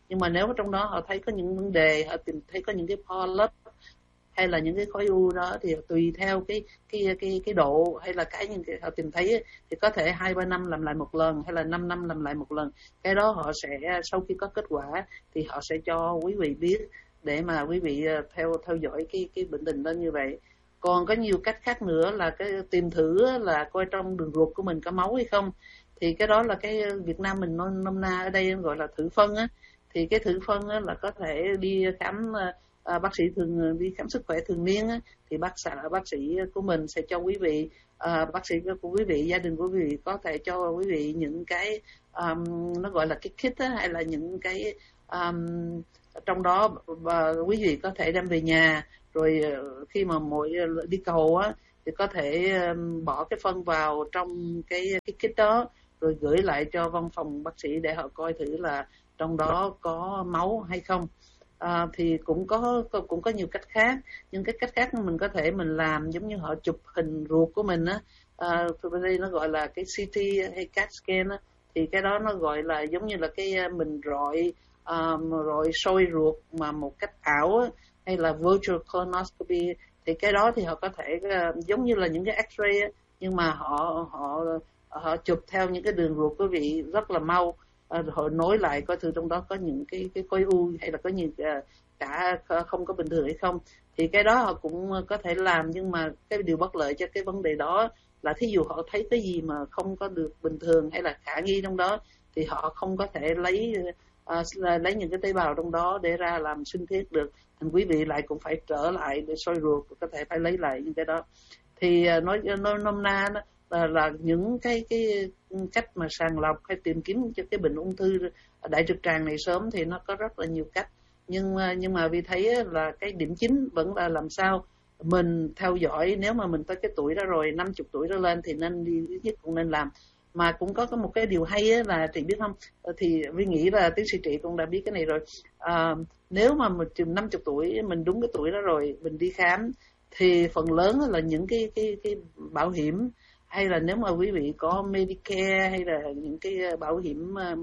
Nhưng mà nếu trong đó họ thấy có những vấn đề, họ tìm thấy có những cái polyp hay là những cái khối u đó, thì tùy theo cái cái cái cái độ hay là cái những cái họ tìm thấy thì có thể hai ba năm làm lại một lần hay là năm năm làm lại một lần. Cái đó họ sẽ sau khi có kết quả thì họ sẽ cho quý vị biết để mà quý vị theo theo dõi cái cái bệnh tình đó như vậy. Còn có nhiều cách khác nữa là cái tìm thử là coi trong đường ruột của mình có máu hay không. Thì cái đó là cái Việt Nam mình nôm na ở đây gọi là thử phân á. Thì cái thử phân á là có thể đi khám, à, bác sĩ thường đi khám sức khỏe thường niên á, thì bác xã bác sĩ của mình sẽ cho quý vị, à, bác sĩ của quý vị, gia đình của quý vị có thể cho quý vị những cái um, nó gọi là cái kit á, hay là những cái um, trong đó và quý vị có thể đem về nhà, rồi khi mà mỗi đi cầu á thì có thể bỏ cái phân vào trong cái cái kit đó, rồi gửi lại cho văn phòng bác sĩ để họ coi thử là trong đó có máu hay không. À, thì cũng có cũng có nhiều cách khác, nhưng cái cách khác mình có thể mình làm giống như họ chụp hình ruột của mình á, à, bên đây nó gọi là cái xê tê hay CAT scan á, thì cái đó nó gọi là giống như là cái mình rọi um, rọi soi ruột mà một cách ảo á, hay là virtual colonoscopy. Thì cái đó thì họ có thể uh, giống như là những cái X-ray á, nhưng mà họ họ họ chụp theo những cái đường ruột quý vị rất là mau. À, họ nối lại coi thử trong đó có những cái cái khối u hay là có những uh, cả không có bình thường hay không. Thì cái đó họ cũng có thể làm, nhưng mà cái điều bất lợi cho cái vấn đề đó là thí dụ họ thấy cái gì mà không có được bình thường hay là khả nghi trong đó thì họ không có thể lấy uh, lấy những cái tế bào trong đó để ra làm sinh thiết được. Thành quý vị lại cũng phải trở lại để soi ruột, có thể phải lấy lại những cái đó. Thì uh, nói nói nôm na đó là, là những cái cái cách mà sàng lọc hay tìm kiếm cho cái bệnh ung thư đại trực tràng này sớm thì nó có rất là nhiều cách. Nhưng nhưng mà vì thấy là cái điểm chính vẫn là làm sao mình theo dõi. Nếu mà mình tới cái tuổi đó rồi, năm mươi tuổi đó lên thì nên đi, ít nhất cũng nên làm. Mà cũng có một cái điều hay là chị biết không, thì Vi nghĩ là tiến sĩ Trị cũng đã biết cái này rồi. À, nếu mà mình chừng năm mươi tuổi, mình đúng cái tuổi đó rồi, mình đi khám thì phần lớn là những cái cái cái bảo hiểm, hay là nếu mà quý vị có Medicare hay là những cái bảo hiểm um,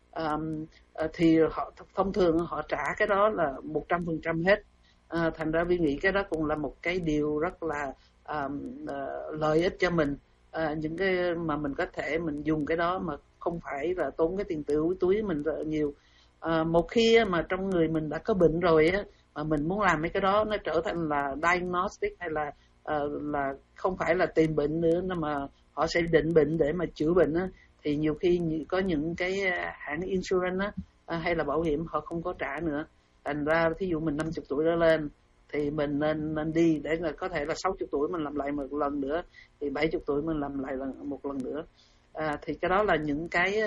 um, thì họ thông thường họ trả cái đó là một trăm phần trăm hết. À, thành ra Vi nghĩ cái đó cũng là một cái điều rất là um, uh, lợi ích cho mình. À, những cái mà mình có thể mình dùng cái đó mà không phải là tốn cái tiền túi túi mình rất nhiều. À, một khi mà trong người mình đã có bệnh rồi á, mà mình muốn làm mấy cái đó nó trở thành là diagnostic hay là uh, là không phải là tìm bệnh nữa, mà họ sẽ định bệnh để mà chữa bệnh á, thì nhiều khi có những cái hãng insurance á, uh, hay là bảo hiểm họ không có trả nữa. Thành ra thí dụ mình năm mươi tuổi trở lên thì mình nên nên đi, để là có thể là sáu mươi tuổi mình làm lại một lần nữa, thì bảy mươi tuổi mình làm lại lần một lần nữa. À, thì cái đó là những cái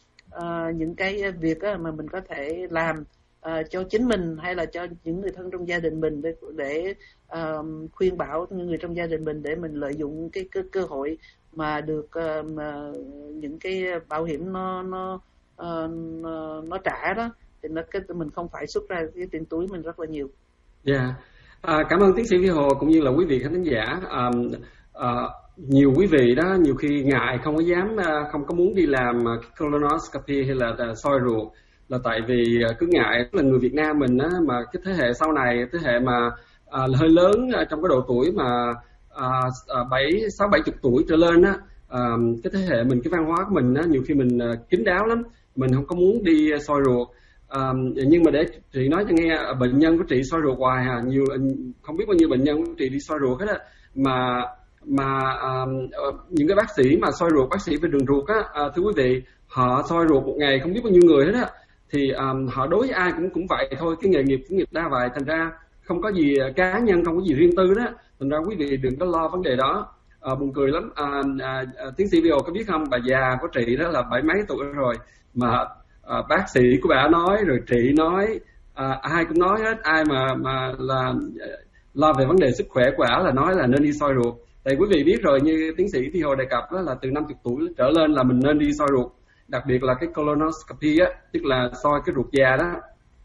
uh, những cái việc á, mà mình có thể làm uh, cho chính mình hay là cho những người thân trong gia đình mình để để uh, khuyên bảo những người trong gia đình mình để mình lợi dụng cái cơ, cơ hội mà được uh, mà những cái bảo hiểm nó nó uh, nó, nó trả đó, thì nó cái mình không phải xuất ra cái tiền túi mình rất là nhiều. Dạ, yeah. à, cảm ơn tiến sĩ Vi Hồ cũng như là quý vị khán giả. À, à, nhiều quý vị đó nhiều khi ngại không có dám, không có muốn đi làm colonoscopy hay là soi ruột, là tại vì cứ ngại là người Việt Nam mình á, mà cái thế hệ sau này, thế hệ mà à, hơi lớn trong cái độ tuổi mà à, bảy sáu bảy chục tuổi trở lên á, à, cái thế hệ mình, cái văn hóa của mình á, nhiều khi mình kín đáo lắm, mình không có muốn đi soi ruột. À, nhưng mà để chị nói cho nghe, bệnh nhân của chị soi ruột hoài à, nhiều không biết bao nhiêu bệnh nhân của chị đi soi ruột hết á, mà mà uh, những cái bác sĩ mà soi ruột, bác sĩ về đường ruột á, uh, thưa quý vị, họ soi ruột một ngày không biết bao nhiêu người hết á, thì um, họ đối với ai cũng cũng vậy thôi, cái nghề nghiệp cũng nghiệp đa vậy, thành ra không có gì cá nhân, không có gì riêng tư đó, thành ra quý vị đừng có lo vấn đề đó. Uh, buồn cười lắm. Uh, uh, uh, tiến sĩ Vi Hồ có biết không, bà già của chị đó là bảy mấy tuổi rồi mà uh, bác sĩ của bà nói, rồi chị nói, uh, ai cũng nói hết, ai mà mà là uh, lo về vấn đề sức khỏe của ả là nói là nên đi soi ruột. Tại quý vị biết rồi, như tiến sĩ Vi Hồ đề cập đó, là từ năm mươi tuổi trở lên là mình nên đi soi ruột, đặc biệt là cái colonoscopy á, tức là soi cái ruột già đó,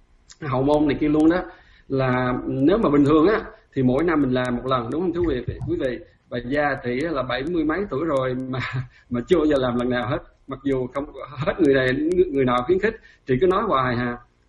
hậu môn này kia luôn đó, là nếu mà bình thường á thì mỗi năm mình làm một lần, đúng không thưa quý vị? Quý vị, bà già chị là bảy mươi mấy tuổi rồi mà mà chưa bao giờ làm lần nào hết, mặc dù không hết người này người nào khuyến khích, chị cứ nói hoài hà.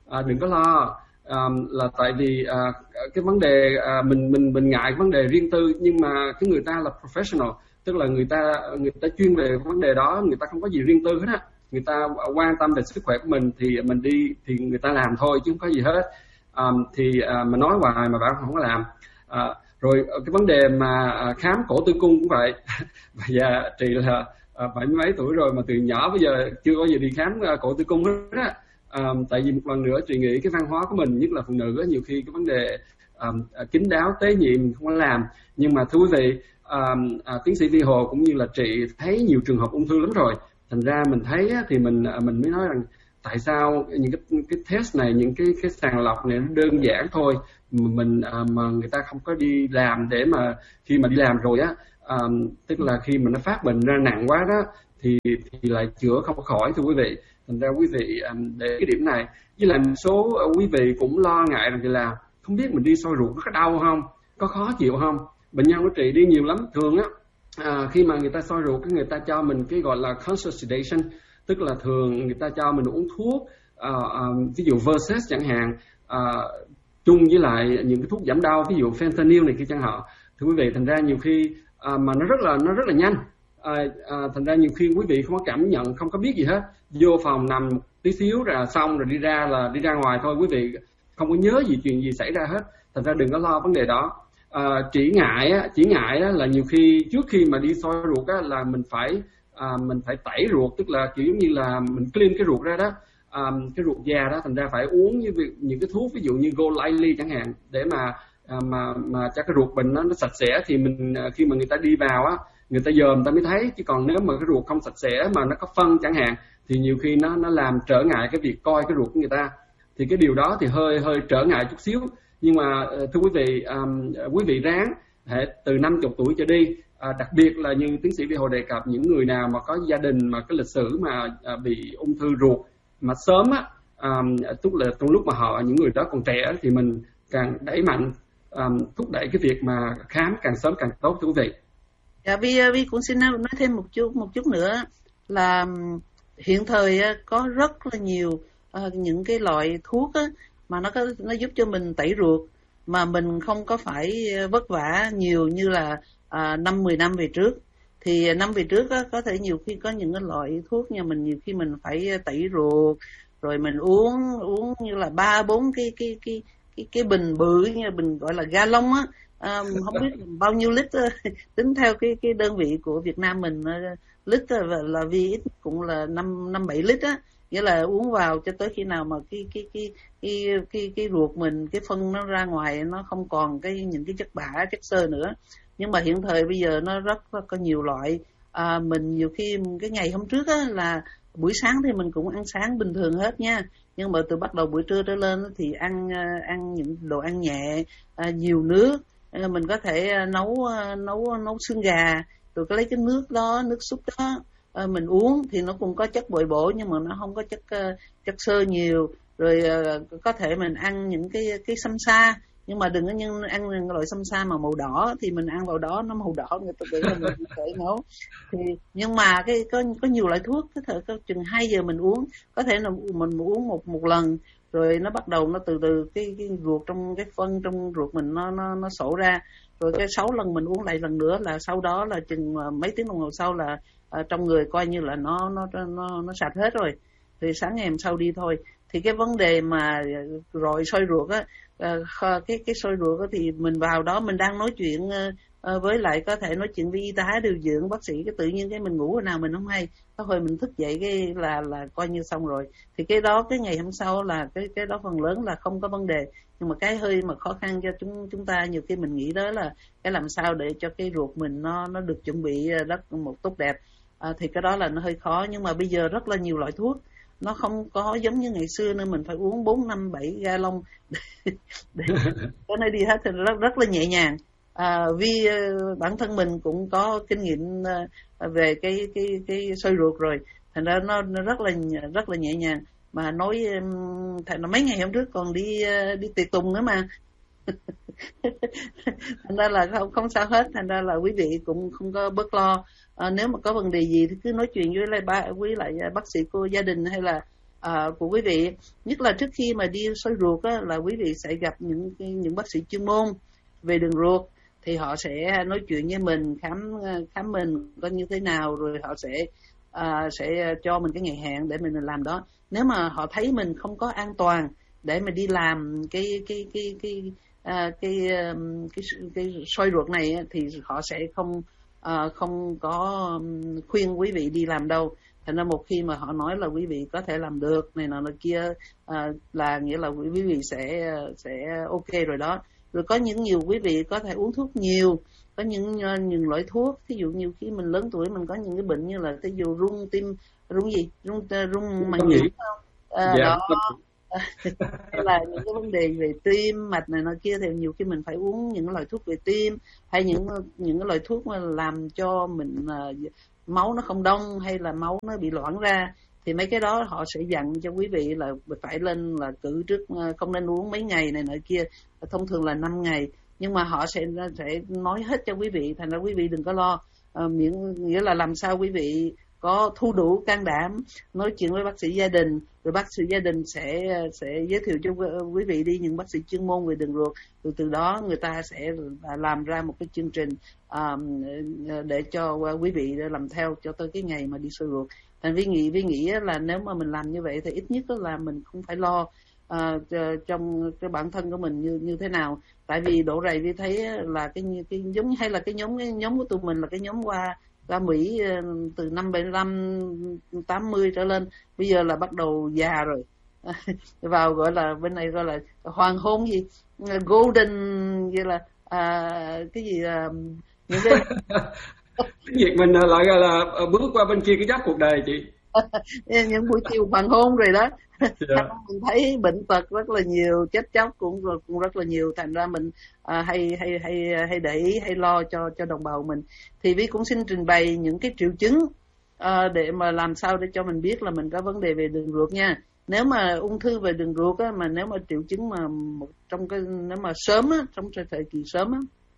à, đừng có lo. À, là tại vì à, cái vấn đề à, mình mình mình ngại vấn đề riêng tư, nhưng mà cái người ta là professional, tức là người ta người ta chuyên về vấn đề đó, người ta không có gì riêng tư hết á. Người ta quan tâm về sức khỏe của mình thì mình đi thì người ta làm thôi chứ không có gì hết. À, thì à, mà nói hoài mà bảo không có làm. À, rồi cái vấn đề mà à, khám cổ tử cung cũng vậy. Và dạ, chị là à, bảy mươi mấy tuổi rồi mà từ nhỏ bây giờ chưa có gì đi khám à, cổ tử cung hết á. À, tại vì một lần nữa chị nghĩ cái văn hóa của mình, nhất là phụ nữ, nhiều khi cái vấn đề à, kín đáo tế nhị mình không có làm. Nhưng mà thưa quý vị, à, à, tiến sĩ Vi Hồ cũng như là chị thấy nhiều trường hợp ung thư lắm rồi, thành ra mình thấy á, thì mình mình mới nói rằng tại sao những cái cái test này, những cái cái sàng lọc này nó đơn giản thôi mà mình à, mà người ta không có đi làm, để mà khi mà đi làm rồi á, à, tức là khi mà nó phát bệnh ra nặng quá đó thì thì lại chữa không có khỏi, thưa quý vị. Thành ra quý vị để cái điểm này, với lại một số quý vị cũng lo ngại rằng là không biết mình đi soi ruột có đau không, có khó chịu không. Bệnh nhân của chị đi nhiều lắm. Thường á, à, khi mà người ta soi ruột, người ta cho mình cái gọi là conscious sedation, tức là thường người ta cho mình uống thuốc, à, à, ví dụ Versed chẳng hạn, à, chung với lại những cái thuốc giảm đau, ví dụ fentanyl này kia chẳng hạn. Thưa quý vị, thành ra nhiều khi à, mà nó rất là nó rất là nhanh. À, à, thành ra nhiều khi quý vị không có cảm nhận, không có biết gì hết, vô phòng nằm tí xíu rồi xong rồi đi ra là đi ra ngoài thôi, quý vị không có nhớ gì chuyện gì xảy ra hết. Thành ra đừng có lo vấn đề đó. À, chỉ ngại á, chỉ ngại á, là nhiều khi trước khi mà đi soi ruột á, là mình phải à, mình phải tẩy ruột, tức là kiểu giống như là mình clean cái ruột ra đó, à, cái ruột già đó. Thành ra phải uống như những cái thuốc ví dụ như Golightly chẳng hạn, để mà à, mà mà cho cái ruột mình nó, nó sạch sẽ, thì mình khi mà người ta đi vào á, người ta dòm người ta mới thấy. Chứ còn nếu mà cái ruột không sạch sẽ mà nó có phân chẳng hạn, thì nhiều khi nó nó làm trở ngại cái việc coi cái ruột của người ta. Thì cái điều đó thì hơi hơi trở ngại chút xíu. Nhưng mà thưa quý vị, um, quý vị ráng từ năm mươi tuổi trở đi, à, đặc biệt là như tiến sĩ Vi Hồ đề cập, những người nào mà có gia đình mà cái lịch sử mà à, bị ung thư ruột mà sớm á, um, tức là trong lúc mà họ những người đó còn trẻ, thì mình càng đẩy mạnh um, thúc đẩy cái việc mà khám càng sớm càng tốt, thưa quý vị. Dạ, Vi Vi cũng xin nói thêm một chút một chút nữa là hiện thời có rất là nhiều uh, những cái loại thuốc á, mà nó có, nó giúp cho mình tẩy ruột mà mình không có phải vất vả nhiều như là à, năm mười năm về trước. Thì năm về trước á, có thể nhiều khi có những cái loại thuốc nha, mình nhiều khi mình phải tẩy ruột rồi mình uống uống như là ba bốn cái cái cái cái cái bình bự, như bình gọi là gallon á, à, không biết bao nhiêu lít tính theo cái cái đơn vị của Việt Nam mình, lít là vi ích cũng là năm năm bảy lít á. Nghĩa là uống vào cho tới khi nào mà cái cái cái cái cái cái ruột mình, cái phân nó ra ngoài, nó không còn cái những cái chất bã, chất xơ nữa. Nhưng mà hiện thời bây giờ nó rất, rất có nhiều loại. À, mình nhiều khi cái ngày hôm trước á, là buổi sáng thì mình cũng ăn sáng bình thường hết nha, nhưng mà từ bắt đầu buổi trưa trở lên thì ăn ăn những đồ ăn nhẹ, à, nhiều nước. À, mình có thể nấu nấu nấu xương gà, rồi có lấy cái nước đó, nước súp đó, À, mình uống thì nó cũng có chất bồi bổ, nhưng mà nó không có chất uh, chất xơ nhiều. Rồi uh, có thể mình ăn những cái cái sâm sa, nhưng mà đừng có nhưng ăn loại sâm sa mà màu đỏ, thì mình ăn vào đó nó màu đỏ, người ta tưởng là mình có thể nấu. Thì nhưng mà cái có có nhiều loại thuốc, có thể có chừng hai giờ mình uống, có thể là mình uống một một lần, rồi nó bắt đầu nó từ từ cái, cái ruột trong cái phân trong ruột mình nó nó nó sổ ra, rồi cái sáu lần mình uống lại lần nữa, là sau đó là chừng mấy tiếng đồng hồ sau là ở trong người coi như là nó nó nó nó sạch hết rồi, thì sáng ngày hôm sau đi thôi. Thì cái vấn đề mà rồi soi ruột á, cái cái soi ruột á, thì mình vào đó mình đang nói chuyện với lại có thể nói chuyện với y tá, điều dưỡng, bác sĩ, cái tự nhiên cái mình ngủ hồi nào mình không hay, có hồi mình thức dậy cái là là coi như xong rồi. Thì cái đó cái ngày hôm sau là cái cái đó phần lớn là không có vấn đề. Nhưng mà cái hơi mà khó khăn cho chúng chúng ta nhiều khi mình nghĩ đó là cái làm sao để cho cái ruột mình nó nó được chuẩn bị rất một tốt đẹp. À, thì cái đó là nó hơi khó. Nhưng mà bây giờ rất là nhiều loại thuốc, nó không có giống như ngày xưa nên mình phải uống bốn năm bảy gallon để, để có nơi đi hết, thì rất rất là nhẹ nhàng. À, vì uh, bản thân mình cũng có kinh nghiệm uh, về cái cái cái soi ruột rồi, thành ra nó, nó rất là rất là nhẹ nhàng. Mà nói um, thành mấy ngày hôm trước còn đi uh, đi tiệc tùng nữa mà. Thành ra là không không sao hết, thành ra là quý vị cũng không có bớt lo. À, nếu mà có vấn đề gì thì cứ nói chuyện với lại ba với lại bác sĩ cô gia đình, hay là uh, của quý vị. Nhất là trước khi mà đi soi ruột á, là quý vị sẽ gặp những những bác sĩ chuyên môn về đường ruột, thì họ sẽ nói chuyện với mình, khám khám mình có như thế nào, rồi họ sẽ uh, sẽ cho mình cái ngày hẹn để mình làm đó. Nếu mà họ thấy mình không có an toàn để mà đi làm cái cái cái cái À, cái, cái cái cái soi ruột này thì họ sẽ không à, không có khuyên quý vị đi làm đâu. Thành ra một khi mà họ nói là quý vị có thể làm được này nọ kia, à, là nghĩa là quý vị sẽ sẽ ok rồi đó. Rồi có những nhiều quý vị có thể uống thuốc nhiều, có những những loại thuốc, ví dụ như khi mình lớn tuổi mình có những cái bệnh như là ví dụ rung tim, rung gì rung rung màng nhĩ không, à, dạ. Đó hay là những cái vấn đề về tim mạch này nọ kia, thì nhiều khi mình phải uống những loại thuốc về tim, hay những những cái loại thuốc mà làm cho mình uh, máu nó không đông, hay là máu nó bị loãng ra, thì mấy cái đó họ sẽ dặn cho quý vị là phải lên là cử trước, uh, không nên uống mấy ngày này nọ kia, thông thường là năm ngày, nhưng mà họ sẽ sẽ nói hết cho quý vị. Thành ra quý vị đừng có lo, uh, miễn nghĩa là làm sao quý vị có thu đủ can đảm nói chuyện với bác sĩ gia đình, rồi bác sĩ gia đình sẽ sẽ giới thiệu cho quý vị đi những bác sĩ chuyên môn về đường ruột, rồi từ đó người ta sẽ làm ra một cái chương trình um, để cho quý vị làm theo cho tới cái ngày mà đi soi ruột. Thành Vi nghĩ Vi nghĩ là nếu mà mình làm như vậy thì ít nhất là mình không phải lo uh, trong cái bản thân của mình như như thế nào. Tại vì độ rày Vi thấy là cái cái giống hay là cái nhóm cái nhóm của tụi mình là cái nhóm qua ra Mỹ từ năm bảy mươi lăm tám mươi trở lên, bây giờ là bắt đầu già rồi. Vào gọi là bên này gọi là hoàng hôn gì golden, như là à, cái gì à, những cái việc mình lại gọi là bước qua bên kia cái dốc cuộc đời chị. Những buổi chiều hoàng hôn rồi đó. Yeah. Mình thấy bệnh tật rất là nhiều, chết chóc cũng cũng rất là nhiều, thành ra mình à, hay hay hay hay để ý, hay lo cho cho đồng bào mình. Thì Vi cũng xin trình bày những cái triệu chứng à, để mà làm sao để cho mình biết là mình có vấn đề về đường ruột nha. Nếu mà ung thư về đường ruột á, mà nếu mà triệu chứng mà một, trong cái nếu mà sớm á, trong thời kỳ sớm á,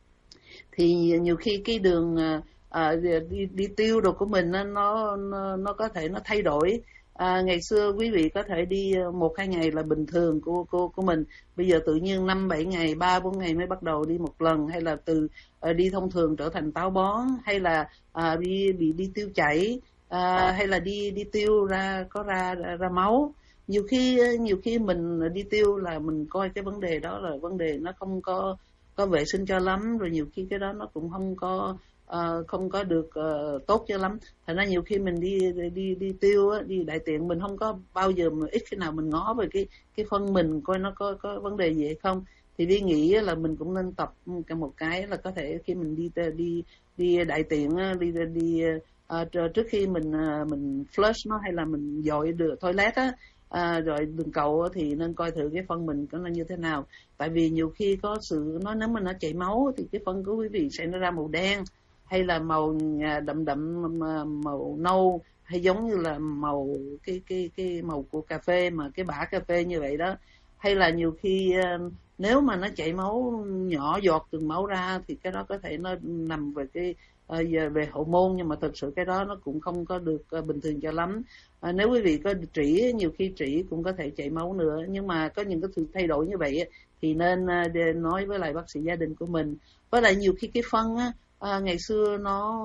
thì nhiều khi cái đường à, đi, đi tiêu đồ của mình á, nó nó nó có thể nó thay đổi. À, ngày xưa quý vị có thể đi một hai ngày là bình thường của của của mình, bây giờ tự nhiên năm bảy ngày, ba bốn ngày mới bắt đầu đi một lần, hay là từ uh, đi thông thường trở thành táo bón, hay là uh, đi bị đi tiêu chảy, uh, hay là đi đi tiêu ra có ra ra, ra máu. Nhiều khi nhiều khi mình đi tiêu là mình coi cái vấn đề đó là vấn đề nó không có có vệ sinh cho lắm, rồi nhiều khi cái đó nó cũng không có Uh, không có được uh, tốt cho lắm. Thành ra nhiều khi mình đi đi đi tiêu á, đi đại tiện, mình không có bao giờ mà ít khi nào mình ngó về cái cái phân mình coi nó có có vấn đề gì hay không. Thì Vi nghĩ là mình cũng nên tập một cái là có thể khi mình đi đi đi đại tiện, đi đi uh, trước khi mình uh, mình flush nó, hay là mình dội được toilet á, À, rồi đường cầu thì nên coi thử cái phân mình nó như thế nào. Tại vì nhiều khi có sự nó nếu mà nó chảy máu thì cái phân của quý vị sẽ nó ra màu đen, hay là màu đậm đậm màu nâu, hay giống như là màu cái cái cái màu của cà phê, mà cái bã cà phê như vậy đó. Hay là nhiều khi nếu mà nó chảy máu nhỏ giọt từng máu ra thì cái đó có thể nó nằm về cái về hậu môn, nhưng mà thực sự cái đó nó cũng không có được bình thường cho lắm. À, nếu quý vị có trĩ, nhiều khi trĩ cũng có thể chảy máu nữa, nhưng mà có những cái sự thay đổi như vậy thì nên nói với lại bác sĩ gia đình của mình. Với lại nhiều khi cái phân á, à, ngày xưa nó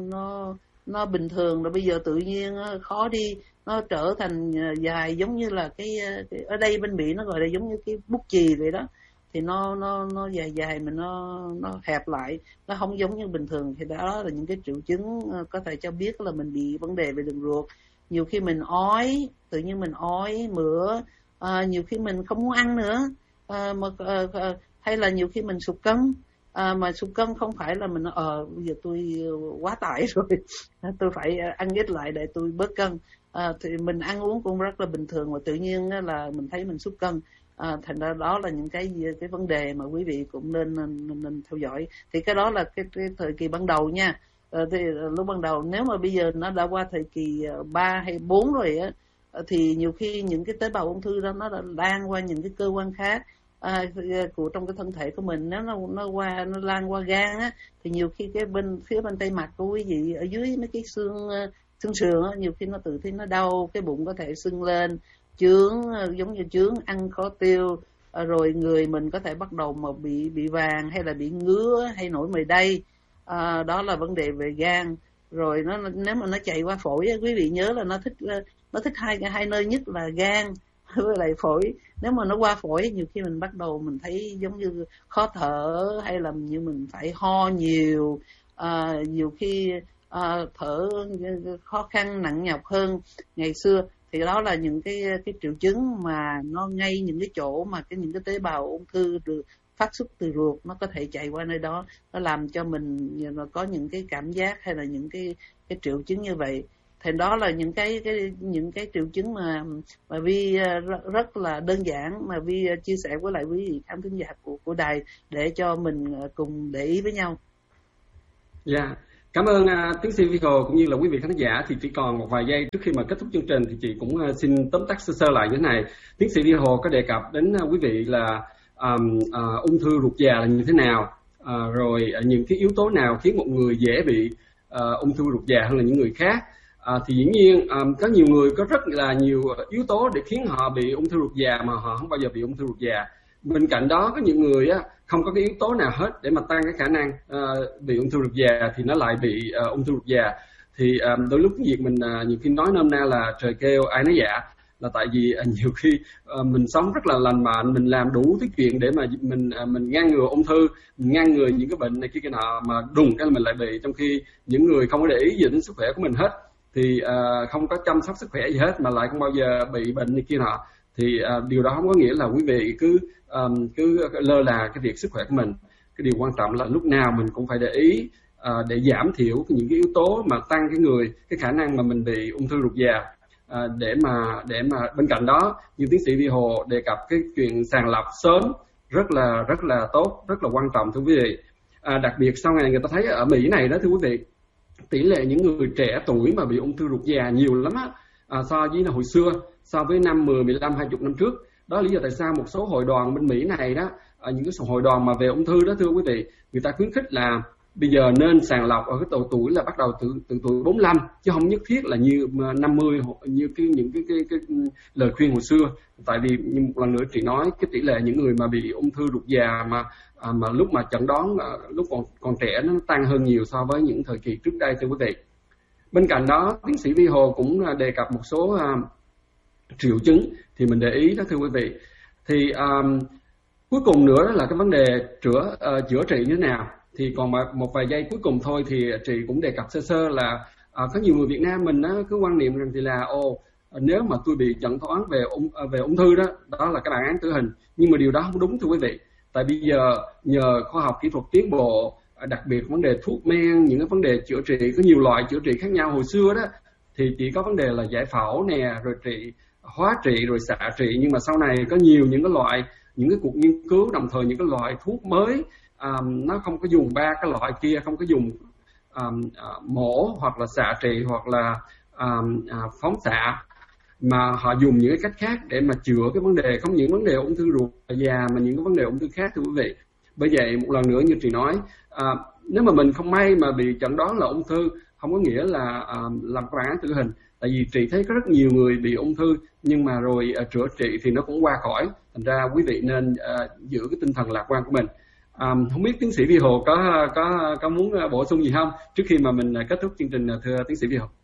nó nó bình thường, rồi bây giờ tự nhiên khó đi, nó trở thành dài, giống như là cái, cái ở đây bên Mỹ nó gọi là giống như cái bút chì vậy đó, thì nó nó nó dài dài mà nó nó hẹp lại, nó không giống như bình thường. Thì đó là những cái triệu chứng có thể cho biết là mình bị vấn đề về đường ruột. Nhiều khi mình ói, tự nhiên mình ói mửa, à, nhiều khi mình không muốn ăn nữa, à, mà, à, hay là nhiều khi mình sụt cân. À, mà sụt cân không phải là mình ờ bây giờ tôi quá tải rồi, tôi phải ăn ít lại để tôi bớt cân. À, thì mình ăn uống cũng rất là bình thường, mà tự nhiên là mình thấy mình sút cân. À, thành ra đó là những cái cái vấn đề mà quý vị cũng nên nên, nên theo dõi. Thì cái đó là cái, cái thời kỳ ban đầu nha. À, thì lúc ban đầu, nếu mà bây giờ nó đã qua thời kỳ ba hay bốn rồi á, thì nhiều khi những cái tế bào ung thư đó nó đã lan qua những cái cơ quan khác à, của trong cái thân thể của mình. Nếu nó nó qua nó lan qua gan á, thì nhiều khi cái bên phía bên tay mặt của quý vị ở dưới mấy cái xương xương sườn á, nhiều khi nó tự thấy nó đau, cái bụng có thể sưng lên, chướng, giống như chướng ăn khó tiêu, rồi người mình có thể bắt đầu mà bị bị vàng hay là bị ngứa hay nổi mề đay. À, đó là vấn đề về gan. Rồi nó nếu mà nó chạy qua phổi, quý vị nhớ là nó thích nó thích hai hai nơi nhất là gan với lại phổi. Nếu mà nó qua phổi, nhiều khi mình bắt đầu mình thấy giống như khó thở, hay là như mình phải ho nhiều, à, nhiều khi à, thở khó khăn nặng nhọc hơn ngày xưa. Thì đó là những cái cái triệu chứng mà nó ngay những cái chỗ mà cái những cái tế bào ung thư được phát xuất từ ruột, nó có thể chạy qua nơi đó, nó làm cho mình nó có những cái cảm giác hay là những cái cái triệu chứng như vậy. Thì đó là những cái cái những cái triệu chứng mà mà Vi rất, rất là đơn giản mà Vi chia sẻ với lại quý vị khán thính giả của của đài để cho mình cùng để ý với nhau. Dạ, yeah. Cảm ơn uh, tiến sĩ Vi Hồ cũng như là quý vị khán giả. Thì chỉ còn một vài giây trước khi mà kết thúc chương trình thì chị cũng uh, xin tóm tắt sơ sơ lại như thế này. Tiến sĩ Vi Hồ có đề cập đến uh, quý vị là um, uh, ung thư ruột già là như thế nào, uh, rồi uh, những cái yếu tố nào khiến một người dễ bị uh, ung thư ruột già hơn là những người khác. À, thì dĩ nhiên um, có nhiều người có rất là nhiều yếu tố để khiến họ bị ung thư ruột già mà họ không bao giờ bị ung thư ruột già. Bên cạnh đó có những người á, không có cái yếu tố nào hết để mà tăng cái khả năng uh, bị ung thư ruột già thì nó lại bị uh, ung thư ruột già. Thì um, đôi lúc cái việc mình uh, nhiều khi nói nôm na là trời kêu ai nấy dạ, là tại vì uh, nhiều khi uh, mình sống rất là lành mạnh, mình làm đủ thứ chuyện để mà mình uh, mình ngăn ngừa ung thư, mình ngăn ngừa những cái bệnh này kia kia nọ, mà đùng cái là mình lại bị, trong khi những người không có để ý gì đến sức khỏe của mình hết, thì uh, không có chăm sóc sức khỏe gì hết mà lại không bao giờ bị bệnh này kia nọ, thì uh, điều đó không có nghĩa là quý vị cứ um, cứ lơ là cái việc sức khỏe của mình. Cái điều quan trọng là lúc nào mình cũng phải để ý uh, để giảm thiểu những cái yếu tố mà tăng cái người cái khả năng mà mình bị ung thư ruột già. Uh, để mà để mà bên cạnh đó, như tiến sĩ Vi Hồ đề cập cái chuyện sàng lọc sớm rất là rất là tốt, rất là quan trọng thưa quý vị. Uh, đặc biệt sau này người ta thấy ở Mỹ này đó thưa quý vị, tỷ lệ những người trẻ tuổi mà bị ung thư ruột già nhiều lắm á, à, so với hồi xưa, so với năm mười, mười lăm, hai mươi năm trước. Đó là lý do tại sao một số hội đoàn bên Mỹ này đó, à, những cái hội đoàn mà về ung thư đó thưa quý vị, người ta khuyến khích là bây giờ nên sàng lọc ở cái độ tuổi là bắt đầu từ từ tuổi bốn mươi lăm, chứ không nhất thiết là như năm mươi như cái những cái, cái, cái, cái lời khuyên hồi xưa. Tại vì như một lần nữa chị nói, cái tỷ lệ những người mà bị ung thư ruột già mà à, mà lúc mà chẩn đoán à, lúc còn còn trẻ nó tăng hơn nhiều so với những thời kỳ trước đây thưa quý vị. Bên cạnh đó, tiến sĩ Vi Hồ cũng đề cập một số à, triệu chứng thì mình để ý đó thưa quý vị. Thì à, cuối cùng nữa là cái vấn đề chữa à, chữa trị như thế nào. Thì còn một vài giây cuối cùng thôi thì chị cũng đề cập sơ sơ là à, có nhiều người Việt Nam mình á, cứ quan niệm rằng thì là ồ nếu mà tôi bị chẩn đoán về ung về ung thư đó, đó là cái bản án tử hình. Nhưng mà điều đó không đúng thưa quý vị. Tại bây giờ nhờ khoa học kỹ thuật tiến bộ, đặc biệt vấn đề thuốc men, những cái vấn đề chữa trị, có nhiều loại chữa trị khác nhau. Hồi xưa đó thì chỉ có vấn đề là giải phẫu nè, rồi trị hóa trị, rồi xạ trị. Nhưng mà sau này có nhiều những cái loại, những cái cuộc nghiên cứu đồng thời những cái loại thuốc mới, um, nó không có dùng ba cái loại kia, không có dùng um, uh, mổ hoặc là xạ trị hoặc là um, uh, phóng xạ, mà họ dùng những cái cách khác để mà chữa cái vấn đề, không những vấn đề ung thư ruột già mà những cái vấn đề ung thư khác thưa quý vị. Bởi vậy một lần nữa như chị nói, à, nếu mà mình không may mà bị chẩn đoán là ung thư, không có nghĩa là à, làm cái bản án tử hình. Tại vì chị thấy có rất nhiều người bị ung thư nhưng mà rồi à, chữa trị thì nó cũng qua khỏi. Thành ra quý vị nên à, giữ cái tinh thần lạc quan của mình. À, không biết tiến sĩ Vi Hồ có có có muốn bổ sung gì không trước khi mà mình kết thúc chương trình, thưa tiến sĩ Vi Hồ?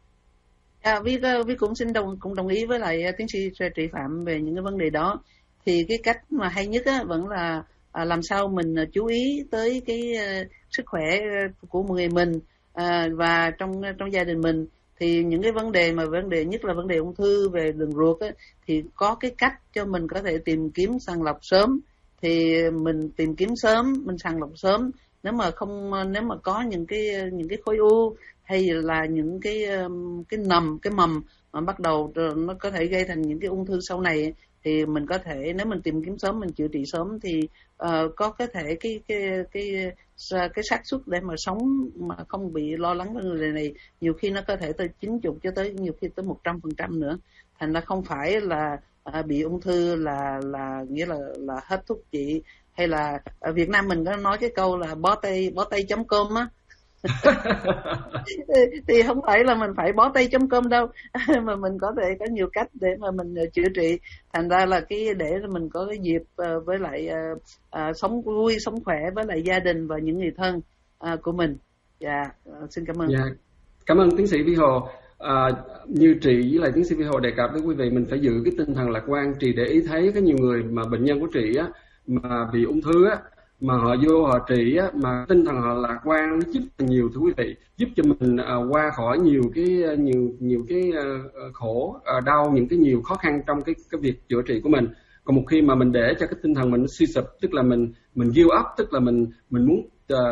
À, Vi, Vi cũng xin đồng cũng đồng ý với lại tiến sĩ Trị Phạm về những cái vấn đề đó. Thì cái cách mà hay nhất á, vẫn là à, làm sao mình chú ý tới cái uh, sức khỏe của người mình à, và trong trong gia đình mình. Thì những cái vấn đề mà vấn đề nhất là vấn đề ung thư về đường ruột á, thì có cái cách cho mình có thể tìm kiếm sàng lọc sớm. Thì mình tìm kiếm sớm, mình sàng lọc sớm. Nếu mà không nếu mà có những cái những cái khối u hay là những cái cái nầm cái mầm mà bắt đầu nó có thể gây thành những cái ung thư sau này, thì mình có thể nếu mình tìm kiếm sớm, mình chữa trị sớm thì uh, có có thể cái cái cái cái xác suất để mà sống mà không bị lo lắng với người này nhiều khi nó có thể tới chín mươi cho tới nhiều khi tới một trăm phần trăm nữa. Thành ra không phải là uh, bị ung thư là là nghĩa là là hết thuốc trị, hay là ở Việt Nam mình có nói cái câu là bó tay bó tay chấm cơm á. Thì không phải là mình phải bó tay chấm cơm đâu, mà mình có thể có nhiều cách để mà mình chữa trị. Thành ra là cái để mình có cái dịp uh, với lại uh, uh, sống vui, sống khỏe với lại gia đình và những người thân uh, của mình. Dạ, uh, xin cảm ơn. Yeah. Cảm ơn tiến sĩ Vi Hồ. À, như Trị với lại tiến sĩ Vi Hồ đề cập với quý vị, mình phải giữ cái tinh thần lạc quan. Trị để ý thấy có nhiều người mà bệnh nhân của Trị á, mà bị ung thư á, mà họ vô họ trị á, mà tinh thần họ lạc quan, nó giúp nhiều thưa quý vị, giúp cho mình uh, qua khỏi nhiều cái nhiều nhiều cái uh, khổ uh, đau, những cái nhiều khó khăn trong cái cái việc chữa trị của mình. Còn một khi mà mình để cho cái tinh thần mình suy sụp, tức là mình mình give up, tức là mình mình muốn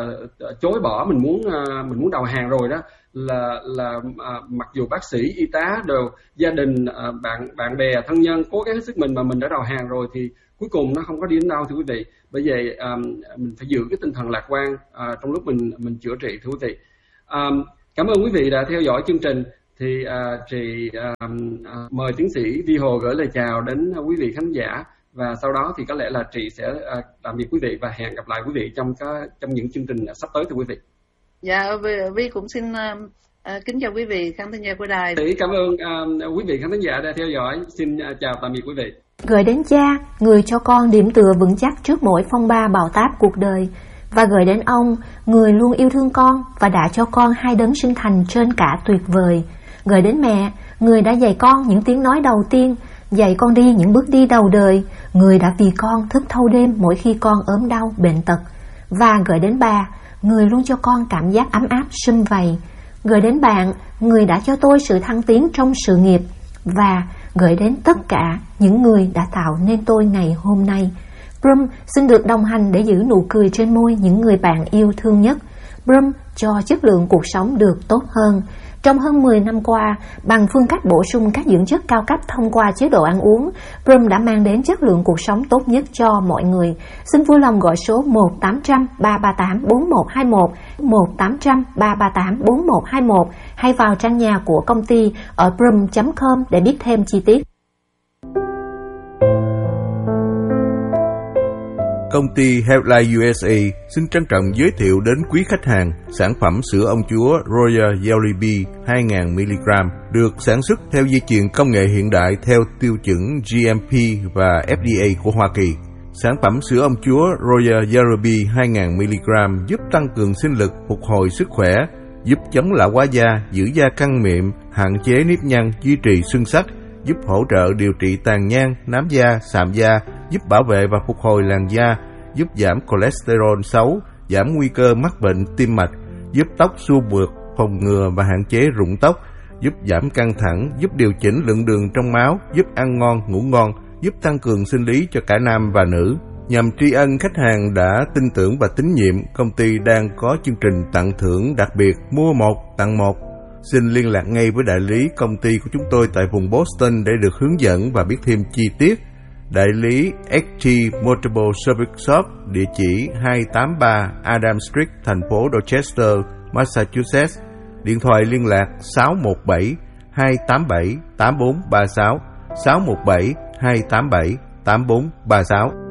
uh, chối bỏ, mình muốn uh, mình muốn đầu hàng rồi đó, là là uh, mặc dù bác sĩ, y tá đều, gia đình, uh, bạn bạn bè, thân nhân cố gắng hết sức mình mà mình đã đầu hàng rồi thì cuối cùng nó không có đi đến đâu thưa quý vị. Bởi vậy um, mình phải giữ cái tinh thần lạc quan uh, trong lúc mình mình chữa trị thưa quý vị. Um, cảm ơn quý vị đã theo dõi chương trình. Thì uh, chị uh, uh, mời tiến sĩ Vi Hồ gửi lời chào đến quý vị khán giả, và sau đó thì có lẽ là chị sẽ uh, tạm biệt quý vị và hẹn gặp lại quý vị trong cái, trong những chương trình sắp tới thưa quý vị. Dạ, Vi cũng xin uh, uh, kính chào quý vị khán thính giả của đài. Thì cảm ơn uh, quý vị khán thính giả đã theo dõi. Xin uh, chào tạm biệt quý vị. Gửi đến cha, người cho con điểm tựa vững chắc trước mỗi phong ba bão táp cuộc đời, và gửi đến ông, người luôn yêu thương con và đã cho con hai đấng sinh thành trên cả tuyệt vời. Gửi đến mẹ, người đã dạy con những tiếng nói đầu tiên, dạy con đi những bước đi đầu đời, người đã vì con thức thâu đêm mỗi khi con ốm đau bệnh tật. Và gửi đến bà, người luôn cho con cảm giác ấm áp sum vầy. Gửi đến bạn, người đã cho tôi sự thăng tiến trong sự nghiệp. Và gửi đến tất cả những người đã tạo nên tôi ngày hôm nay. Brum xin được đồng hành để giữ nụ cười trên môi những người bạn yêu thương nhất. Brum cho chất lượng cuộc sống được tốt hơn. Trong hơn mười năm qua, bằng phương cách bổ sung các dưỡng chất cao cấp thông qua chế độ ăn uống, Brum đã mang đến chất lượng cuộc sống tốt nhất cho mọi người. Xin vui lòng gọi số một tám trăm ba ba tám bốn một hai một, một tám trăm ba ba tám bốn một hai một hay vào trang nhà của công ty ở brum chấm com để biết thêm chi tiết. Công ty Healthline u ét a xin trân trọng giới thiệu đến quý khách hàng sản phẩm sữa ông chúa Royal Jelly Bee hai nghìn mi-li-gam được sản xuất theo dây chuyền công nghệ hiện đại theo tiêu chuẩn G M P và F D A của Hoa Kỳ. Sản phẩm sữa ông chúa Royal Jelly Bee hai nghìn mi-li-gam giúp tăng cường sinh lực, phục hồi sức khỏe, giúp chống lão hóa da, giữ da căng mịn, hạn chế nếp nhăn, duy trì xuân sắc, giúp hỗ trợ điều trị tàn nhang, nám da, sạm da, giúp bảo vệ và phục hồi làn da, giúp giảm cholesterol xấu, giảm nguy cơ mắc bệnh tim mạch, giúp tóc xua mượt, phòng ngừa và hạn chế rụng tóc, giúp giảm căng thẳng, giúp điều chỉnh lượng đường trong máu, giúp ăn ngon, ngủ ngon, giúp tăng cường sinh lý cho cả nam và nữ. Nhằm tri ân khách hàng đã tin tưởng và tín nhiệm, công ty đang có chương trình tặng thưởng đặc biệt mua một tặng một. Xin liên lạc ngay với đại lý công ty của chúng tôi tại vùng Boston để được hướng dẫn và biết thêm chi tiết. Đại lý ích tê Multiple Service Shop, địa chỉ hai tám ba Adam Street, thành phố Dorchester, Massachusetts. Điện thoại liên lạc sáu một bảy hai tám bảy tám bốn ba sáu, sáu một bảy hai tám bảy tám bốn ba sáu.